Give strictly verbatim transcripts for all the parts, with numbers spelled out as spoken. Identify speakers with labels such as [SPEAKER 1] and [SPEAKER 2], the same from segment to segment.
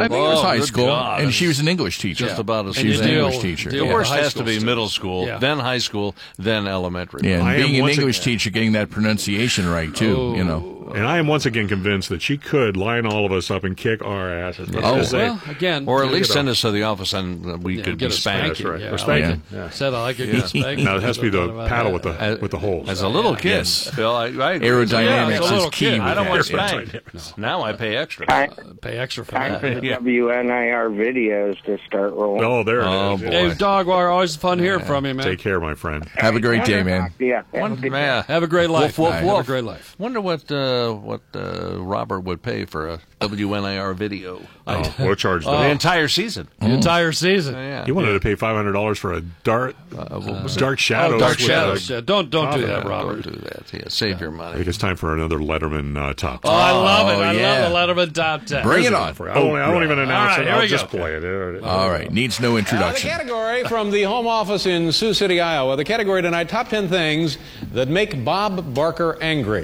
[SPEAKER 1] I think it was
[SPEAKER 2] Oh,
[SPEAKER 1] high
[SPEAKER 2] good
[SPEAKER 1] school,
[SPEAKER 2] God.
[SPEAKER 1] and she was an English teacher.
[SPEAKER 2] Just about as
[SPEAKER 1] She was an
[SPEAKER 2] deal-
[SPEAKER 1] English teacher.
[SPEAKER 2] The
[SPEAKER 3] deal
[SPEAKER 1] Yeah.
[SPEAKER 2] worst
[SPEAKER 3] high
[SPEAKER 2] has
[SPEAKER 3] school
[SPEAKER 2] to be
[SPEAKER 3] students.
[SPEAKER 2] middle school,
[SPEAKER 3] Yeah.
[SPEAKER 2] then high school, then elementary.
[SPEAKER 1] Yeah, and
[SPEAKER 4] I am
[SPEAKER 1] being an
[SPEAKER 4] once
[SPEAKER 1] English
[SPEAKER 4] again-
[SPEAKER 1] teacher, getting that pronunciation right too. You know.
[SPEAKER 4] And I am once again convinced that she could line all of us up and kick our asses. Let's
[SPEAKER 1] Oh,
[SPEAKER 4] just say-
[SPEAKER 3] Well, again,
[SPEAKER 2] Or at
[SPEAKER 4] Yeah,
[SPEAKER 2] least
[SPEAKER 4] get
[SPEAKER 2] send
[SPEAKER 4] a-
[SPEAKER 2] us to the office and uh, we
[SPEAKER 3] yeah,
[SPEAKER 2] could
[SPEAKER 3] get
[SPEAKER 2] be
[SPEAKER 3] a
[SPEAKER 2] spanked.
[SPEAKER 3] spanking.
[SPEAKER 4] right.
[SPEAKER 3] Yeah,
[SPEAKER 4] Or
[SPEAKER 3] I
[SPEAKER 4] spanking.
[SPEAKER 3] like it.
[SPEAKER 4] Yeah.
[SPEAKER 3] Said I like a good spanking.
[SPEAKER 4] Now it has to be the
[SPEAKER 3] About
[SPEAKER 4] paddle
[SPEAKER 3] that.
[SPEAKER 4] with the with the holes.
[SPEAKER 2] As a little kid,
[SPEAKER 1] Yes.
[SPEAKER 2] Phil, I, I agree.
[SPEAKER 1] Aerodynamics
[SPEAKER 2] Yeah, as a
[SPEAKER 1] is
[SPEAKER 2] little
[SPEAKER 1] key
[SPEAKER 2] kid.
[SPEAKER 1] with
[SPEAKER 2] I don't
[SPEAKER 1] that.
[SPEAKER 2] want
[SPEAKER 1] Yeah.
[SPEAKER 2] spanked. Now I pay extra.
[SPEAKER 5] Time,
[SPEAKER 3] Pay extra for
[SPEAKER 5] time
[SPEAKER 3] that.
[SPEAKER 5] for the
[SPEAKER 2] Yeah.
[SPEAKER 5] W N I R videos to start rolling.
[SPEAKER 4] Oh, there it
[SPEAKER 2] Oh,
[SPEAKER 4] is.
[SPEAKER 2] boy.
[SPEAKER 3] Hey, Dogwire, always fun hearing from you, man.
[SPEAKER 4] Take care, my friend.
[SPEAKER 1] Have a great day, man.
[SPEAKER 5] Yeah. Have a
[SPEAKER 2] One,
[SPEAKER 5] good day.
[SPEAKER 2] man,
[SPEAKER 3] Have a great life.
[SPEAKER 2] Woof, woof,
[SPEAKER 3] man. Have a
[SPEAKER 2] woof.
[SPEAKER 3] great life.
[SPEAKER 2] Wonder what uh, what uh, Robert would pay for a W N I R video.
[SPEAKER 4] Oh, we'll charge
[SPEAKER 2] the
[SPEAKER 4] them.
[SPEAKER 2] entire season.
[SPEAKER 3] The entire season.
[SPEAKER 2] Yeah.
[SPEAKER 4] He wanted to pay five hundred dollars for a dark, dark shadows.
[SPEAKER 3] Oh, Dark
[SPEAKER 4] with,
[SPEAKER 3] Shadows.
[SPEAKER 4] uh,
[SPEAKER 3] Yeah, don't don't do that,
[SPEAKER 2] Don't
[SPEAKER 3] Robert.
[SPEAKER 2] do that. Yeah, save your
[SPEAKER 4] I
[SPEAKER 2] money.
[SPEAKER 4] think it's time for another Letterman uh, top.
[SPEAKER 3] Oh, I love it. I
[SPEAKER 1] yeah.
[SPEAKER 3] love the Letterman top ten.
[SPEAKER 1] Bring it on.
[SPEAKER 4] I won't, I won't even announce
[SPEAKER 3] All right,
[SPEAKER 4] it.
[SPEAKER 3] here
[SPEAKER 4] I'll
[SPEAKER 3] we
[SPEAKER 4] just
[SPEAKER 3] go.
[SPEAKER 4] play it.
[SPEAKER 1] All right, needs no
[SPEAKER 6] Uh, the
[SPEAKER 1] introduction.
[SPEAKER 6] category from the home office in Sioux City, Iowa. The category tonight, top ten things that make Bob Barker angry.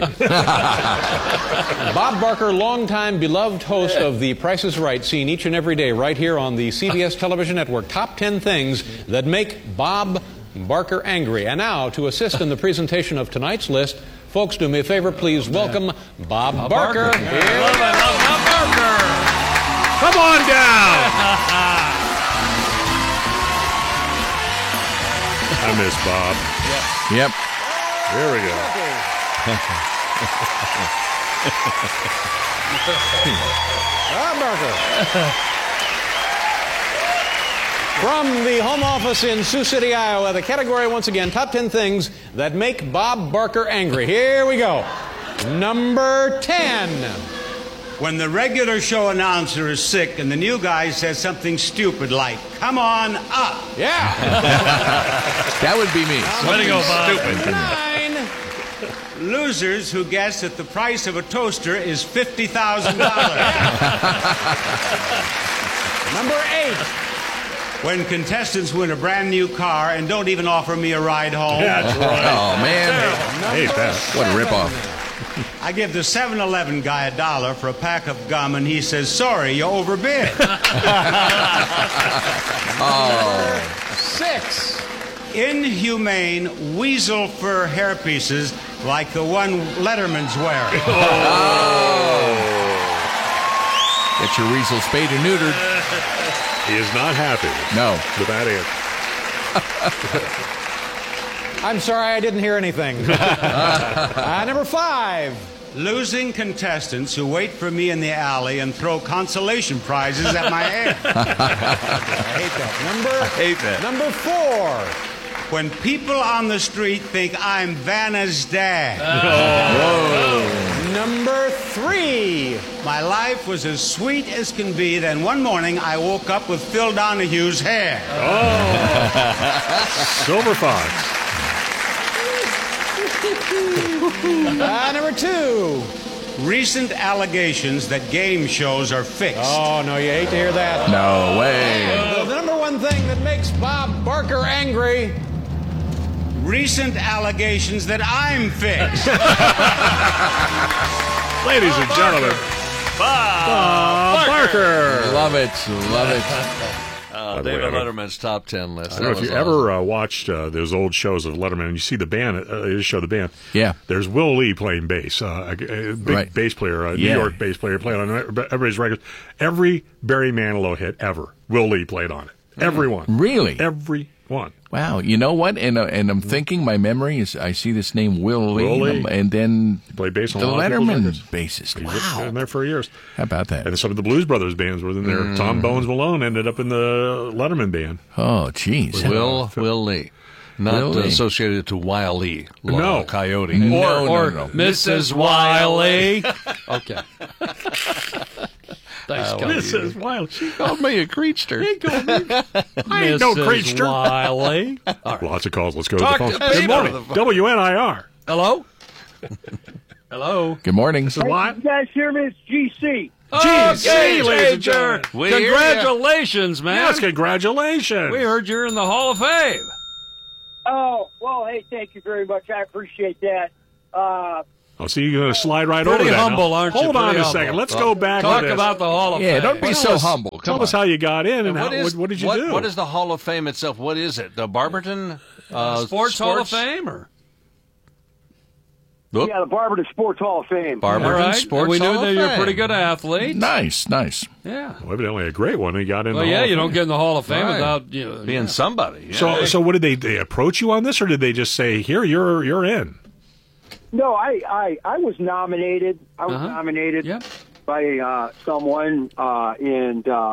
[SPEAKER 6] Bob Barker, longtime beloved host of The Price is Right, seen each and every day right here on the C B S television network. Top ten things that make Bob Barker angry. And now, to assist in the presentation of tonight's list, folks, do me a favor, please welcome Bob, Barker.
[SPEAKER 3] Barker. I love it. I love Bob Barker.
[SPEAKER 4] Come on down. I miss Bob.
[SPEAKER 1] Yep.
[SPEAKER 4] There we go.
[SPEAKER 6] Bob Barker. From the home office in Sioux City, Iowa, the category once again, top ten things that make Bob Barker angry. Here we go. Number ten.
[SPEAKER 7] When the regular show announcer is sick and the new guy says something stupid like, "Come on up."
[SPEAKER 6] Yeah.
[SPEAKER 1] That would be me.
[SPEAKER 3] Way to go, Bob.
[SPEAKER 6] Nine.
[SPEAKER 7] Losers who guess that the price of a toaster is fifty thousand dollars.
[SPEAKER 6] Number eight.
[SPEAKER 7] When contestants win a brand new car and don't even offer me a ride home.
[SPEAKER 4] That's right.
[SPEAKER 1] Oh man,
[SPEAKER 4] I hate that.
[SPEAKER 1] what a ripoff.
[SPEAKER 7] I give the seven eleven guy a dollar for a pack of gum and he says, "Sorry, you overbid."
[SPEAKER 6] Six.
[SPEAKER 7] Inhumane weasel fur hairpieces like the one Letterman's wearing.
[SPEAKER 1] Get your weasel spayed and neutered.
[SPEAKER 4] He is not happy
[SPEAKER 1] No.
[SPEAKER 4] with that answer.
[SPEAKER 6] I'm sorry, I didn't hear anything. uh, number five.
[SPEAKER 7] Losing contestants who wait for me in the alley and throw consolation prizes at my head.
[SPEAKER 6] I hate that. Number,
[SPEAKER 2] hate that.
[SPEAKER 6] Number four.
[SPEAKER 7] When people on the street think I'm Vanna's dad.
[SPEAKER 6] Number three.
[SPEAKER 7] My life was as sweet as can be. Then one morning I woke up with Phil Donahue's hair.
[SPEAKER 4] Silver Fox.
[SPEAKER 6] Uh, number two.
[SPEAKER 7] Recent allegations that game shows are fixed.
[SPEAKER 6] Oh, no, you hate to hear that.
[SPEAKER 1] No way.
[SPEAKER 6] The, the number one thing that makes Bob Barker angry.
[SPEAKER 7] Recent allegations that I'm fixed.
[SPEAKER 4] Ladies and gentlemen, Bob Barker.
[SPEAKER 1] Love it. Love it.
[SPEAKER 2] Uh,
[SPEAKER 4] By the way,
[SPEAKER 2] David
[SPEAKER 4] I don't-
[SPEAKER 2] Letterman's top ten list.
[SPEAKER 4] I don't know if you ever uh, watched uh, those old shows of Letterman and you see the band, uh, they just show the band.
[SPEAKER 1] Yeah.
[SPEAKER 4] There's Will Lee playing bass, uh, a, a big
[SPEAKER 1] Right.
[SPEAKER 4] bass player, a
[SPEAKER 1] Yeah.
[SPEAKER 4] New York bass player, playing on everybody's records. Every Barry Manilow hit ever, Will Lee played on it. Everyone.
[SPEAKER 1] Really?
[SPEAKER 4] Every one.
[SPEAKER 1] Wow. You know what? And uh, and I'm thinking, my memory is, I see this name Will Lee,
[SPEAKER 4] Will Lee.
[SPEAKER 1] um, and then
[SPEAKER 4] He played bass on
[SPEAKER 1] the
[SPEAKER 4] a lot of people's records.
[SPEAKER 1] Letterman bassist.
[SPEAKER 4] He's been
[SPEAKER 1] Wow.
[SPEAKER 4] there for years.
[SPEAKER 1] How about that?
[SPEAKER 4] And some of the Blues Brothers bands were in there.
[SPEAKER 1] Mm.
[SPEAKER 4] Tom Bones Malone ended up in the Letterman band.
[SPEAKER 1] Oh, jeez.
[SPEAKER 2] Will Will Lee, not
[SPEAKER 1] Will Lee.
[SPEAKER 2] associated to Wile E.
[SPEAKER 4] No.
[SPEAKER 2] Coyote.
[SPEAKER 1] No,
[SPEAKER 3] Or,
[SPEAKER 1] no,
[SPEAKER 3] or
[SPEAKER 1] no.
[SPEAKER 3] Missus Wiley. Okay. Thanks, Kelly.
[SPEAKER 4] Missus Wild.
[SPEAKER 2] She called me a creature.
[SPEAKER 4] I ain't no
[SPEAKER 3] Missus
[SPEAKER 4] creature.
[SPEAKER 3] Wiley.
[SPEAKER 4] Lots of calls. Let's go
[SPEAKER 3] Talk
[SPEAKER 4] to the
[SPEAKER 3] to
[SPEAKER 4] phone.
[SPEAKER 3] people.
[SPEAKER 4] Good morning. W N I R.
[SPEAKER 3] Hello? Hello?
[SPEAKER 1] Good morning.
[SPEAKER 4] This is what?
[SPEAKER 5] You guys hear me? It's G C.
[SPEAKER 3] Okay,
[SPEAKER 4] ladies and
[SPEAKER 3] Major.
[SPEAKER 4] gentlemen.
[SPEAKER 2] We hear ya.
[SPEAKER 3] Congratulations, man.
[SPEAKER 4] Yes, congratulations.
[SPEAKER 3] We heard you're in the Hall of Fame.
[SPEAKER 5] Oh, well, hey, thank you very much. I appreciate that. Uh,
[SPEAKER 4] Oh, so you're going to slide right
[SPEAKER 3] Pretty
[SPEAKER 4] over that.
[SPEAKER 3] humble,
[SPEAKER 4] now.
[SPEAKER 3] aren't you?
[SPEAKER 4] Hold on
[SPEAKER 3] Pretty
[SPEAKER 4] a
[SPEAKER 3] humble.
[SPEAKER 4] second. Let's go back
[SPEAKER 3] Talk
[SPEAKER 4] to this.
[SPEAKER 3] about the Hall of
[SPEAKER 1] Yeah,
[SPEAKER 3] Fame.
[SPEAKER 1] don't be so humble.
[SPEAKER 2] come
[SPEAKER 4] Tell
[SPEAKER 2] on.
[SPEAKER 4] us how you got in and,
[SPEAKER 2] And
[SPEAKER 4] how,
[SPEAKER 2] what, is,
[SPEAKER 4] what, what did you
[SPEAKER 2] what,
[SPEAKER 4] do?
[SPEAKER 2] What is the Hall of Fame itself? What is it? The Barberton uh,
[SPEAKER 3] Sports, Hall of Fame, or
[SPEAKER 2] Oop.
[SPEAKER 5] Yeah, the Barberton Sports Hall of Fame.
[SPEAKER 2] Barberton
[SPEAKER 3] all right?
[SPEAKER 2] Sports
[SPEAKER 3] we knew
[SPEAKER 2] Hall
[SPEAKER 3] that
[SPEAKER 2] of
[SPEAKER 3] you're a
[SPEAKER 2] Fame.
[SPEAKER 3] pretty good athlete.
[SPEAKER 1] Nice, nice.
[SPEAKER 3] Yeah.
[SPEAKER 4] Well, evidently a great one. He got in.
[SPEAKER 3] Well,
[SPEAKER 4] the
[SPEAKER 3] yeah,
[SPEAKER 4] Hall of
[SPEAKER 3] you don't
[SPEAKER 4] Fame.
[SPEAKER 3] get in the Hall of Fame
[SPEAKER 2] Right.
[SPEAKER 3] without you know,
[SPEAKER 2] Being
[SPEAKER 3] yeah.
[SPEAKER 2] somebody. Yeah.
[SPEAKER 4] So, so what did they, they approach you on this, or did they just say, "Here, you're you're in"?
[SPEAKER 5] No, I, I, I was nominated. I was
[SPEAKER 3] Uh-huh.
[SPEAKER 5] nominated
[SPEAKER 3] Yep.
[SPEAKER 5] by uh, someone, uh, and uh,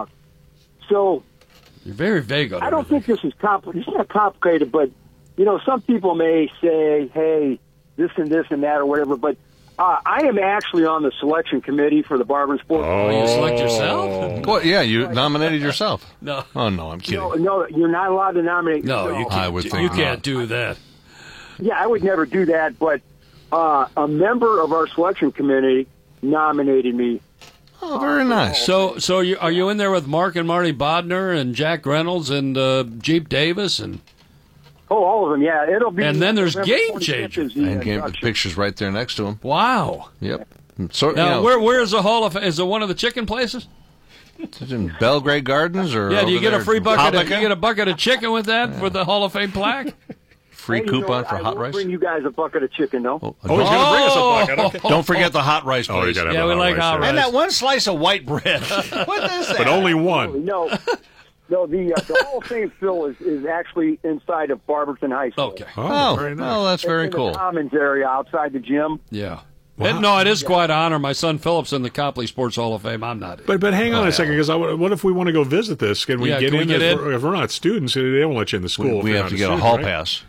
[SPEAKER 5] so
[SPEAKER 3] You're very vague on
[SPEAKER 5] I don't
[SPEAKER 3] everything.
[SPEAKER 5] think this is complicated. It's not complicated, but you know, some people may say, "Hey, this and this and that or whatever." But uh, I am actually on the selection committee for the Barberton Sports.
[SPEAKER 3] Oh, you select yourself?
[SPEAKER 2] Well, yeah, you nominated yourself.
[SPEAKER 3] No.
[SPEAKER 2] Oh, no, I'm kidding.
[SPEAKER 5] No, no, you're not allowed to nominate.
[SPEAKER 3] No,
[SPEAKER 5] yourself.
[SPEAKER 3] you can't.
[SPEAKER 2] I would
[SPEAKER 3] do-
[SPEAKER 2] think
[SPEAKER 3] you
[SPEAKER 2] not.
[SPEAKER 3] can't do that.
[SPEAKER 5] Yeah, I would never do that, but uh, a member of our selection committee nominated me.
[SPEAKER 2] Oh, very nice.
[SPEAKER 3] So, so you, are you in there with Mark and Marty Bodner and Jack Reynolds and uh, Jeep Davis and
[SPEAKER 5] Oh, all of them, yeah. It'll be.
[SPEAKER 3] And then there's
[SPEAKER 5] November
[SPEAKER 3] Game
[SPEAKER 5] twenty-fifth
[SPEAKER 3] Changer.
[SPEAKER 5] is the
[SPEAKER 2] And game, the
[SPEAKER 5] induction.
[SPEAKER 2] picture's right there next to him.
[SPEAKER 3] wow?
[SPEAKER 2] Yep. So,
[SPEAKER 3] Now,
[SPEAKER 2] you know,
[SPEAKER 3] where where is the Hall of Fame? Is it one of the chicken places?
[SPEAKER 2] is it in Belgrade Gardens or
[SPEAKER 3] Yeah, do you
[SPEAKER 2] over
[SPEAKER 3] get a
[SPEAKER 2] there
[SPEAKER 3] free
[SPEAKER 2] in
[SPEAKER 3] bucket? Of,
[SPEAKER 2] Habakkuk?
[SPEAKER 3] you get a bucket of chicken with that for the Hall of Fame plaque?
[SPEAKER 2] free
[SPEAKER 5] Hey, you know
[SPEAKER 2] coupon
[SPEAKER 5] what?
[SPEAKER 2] for
[SPEAKER 5] I
[SPEAKER 2] hot
[SPEAKER 5] will
[SPEAKER 2] rice?
[SPEAKER 5] bring you guys a bucket of chicken, though.
[SPEAKER 2] Oh,
[SPEAKER 4] Oh, he's going to bring us a bucket. Okay.
[SPEAKER 2] don't forget the hot rice,
[SPEAKER 4] Oh, you
[SPEAKER 2] please.
[SPEAKER 4] got to have
[SPEAKER 3] Yeah,
[SPEAKER 4] the
[SPEAKER 3] we
[SPEAKER 4] hot
[SPEAKER 3] like
[SPEAKER 4] rice
[SPEAKER 3] hot
[SPEAKER 4] there.
[SPEAKER 3] rice.
[SPEAKER 2] and that one slice of white bread. What is that?
[SPEAKER 4] But only one.
[SPEAKER 5] No, no. The uh, the Hall of Fame, Phil, is, is actually inside of Barberton High School.
[SPEAKER 3] Okay.
[SPEAKER 2] Oh,
[SPEAKER 4] very nice.
[SPEAKER 2] well, that's
[SPEAKER 5] It's
[SPEAKER 2] very
[SPEAKER 5] in
[SPEAKER 2] cool.
[SPEAKER 5] the Commons area outside the gym.
[SPEAKER 3] Yeah. It- no, it is quite an honor. My son Philip's in the Copley Sports Hall of Fame. I'm not.
[SPEAKER 4] But but hang on a second, because what if we want to go visit this? Can we
[SPEAKER 3] Yeah,
[SPEAKER 4] get
[SPEAKER 3] can we
[SPEAKER 4] in?
[SPEAKER 3] get
[SPEAKER 4] if,
[SPEAKER 3] in?
[SPEAKER 4] We're, if we're not students, they won't let you in the school.
[SPEAKER 2] We,
[SPEAKER 4] if
[SPEAKER 2] we
[SPEAKER 4] you're
[SPEAKER 2] have
[SPEAKER 4] not
[SPEAKER 2] to get a
[SPEAKER 4] student,
[SPEAKER 2] hall
[SPEAKER 4] right?
[SPEAKER 2] pass.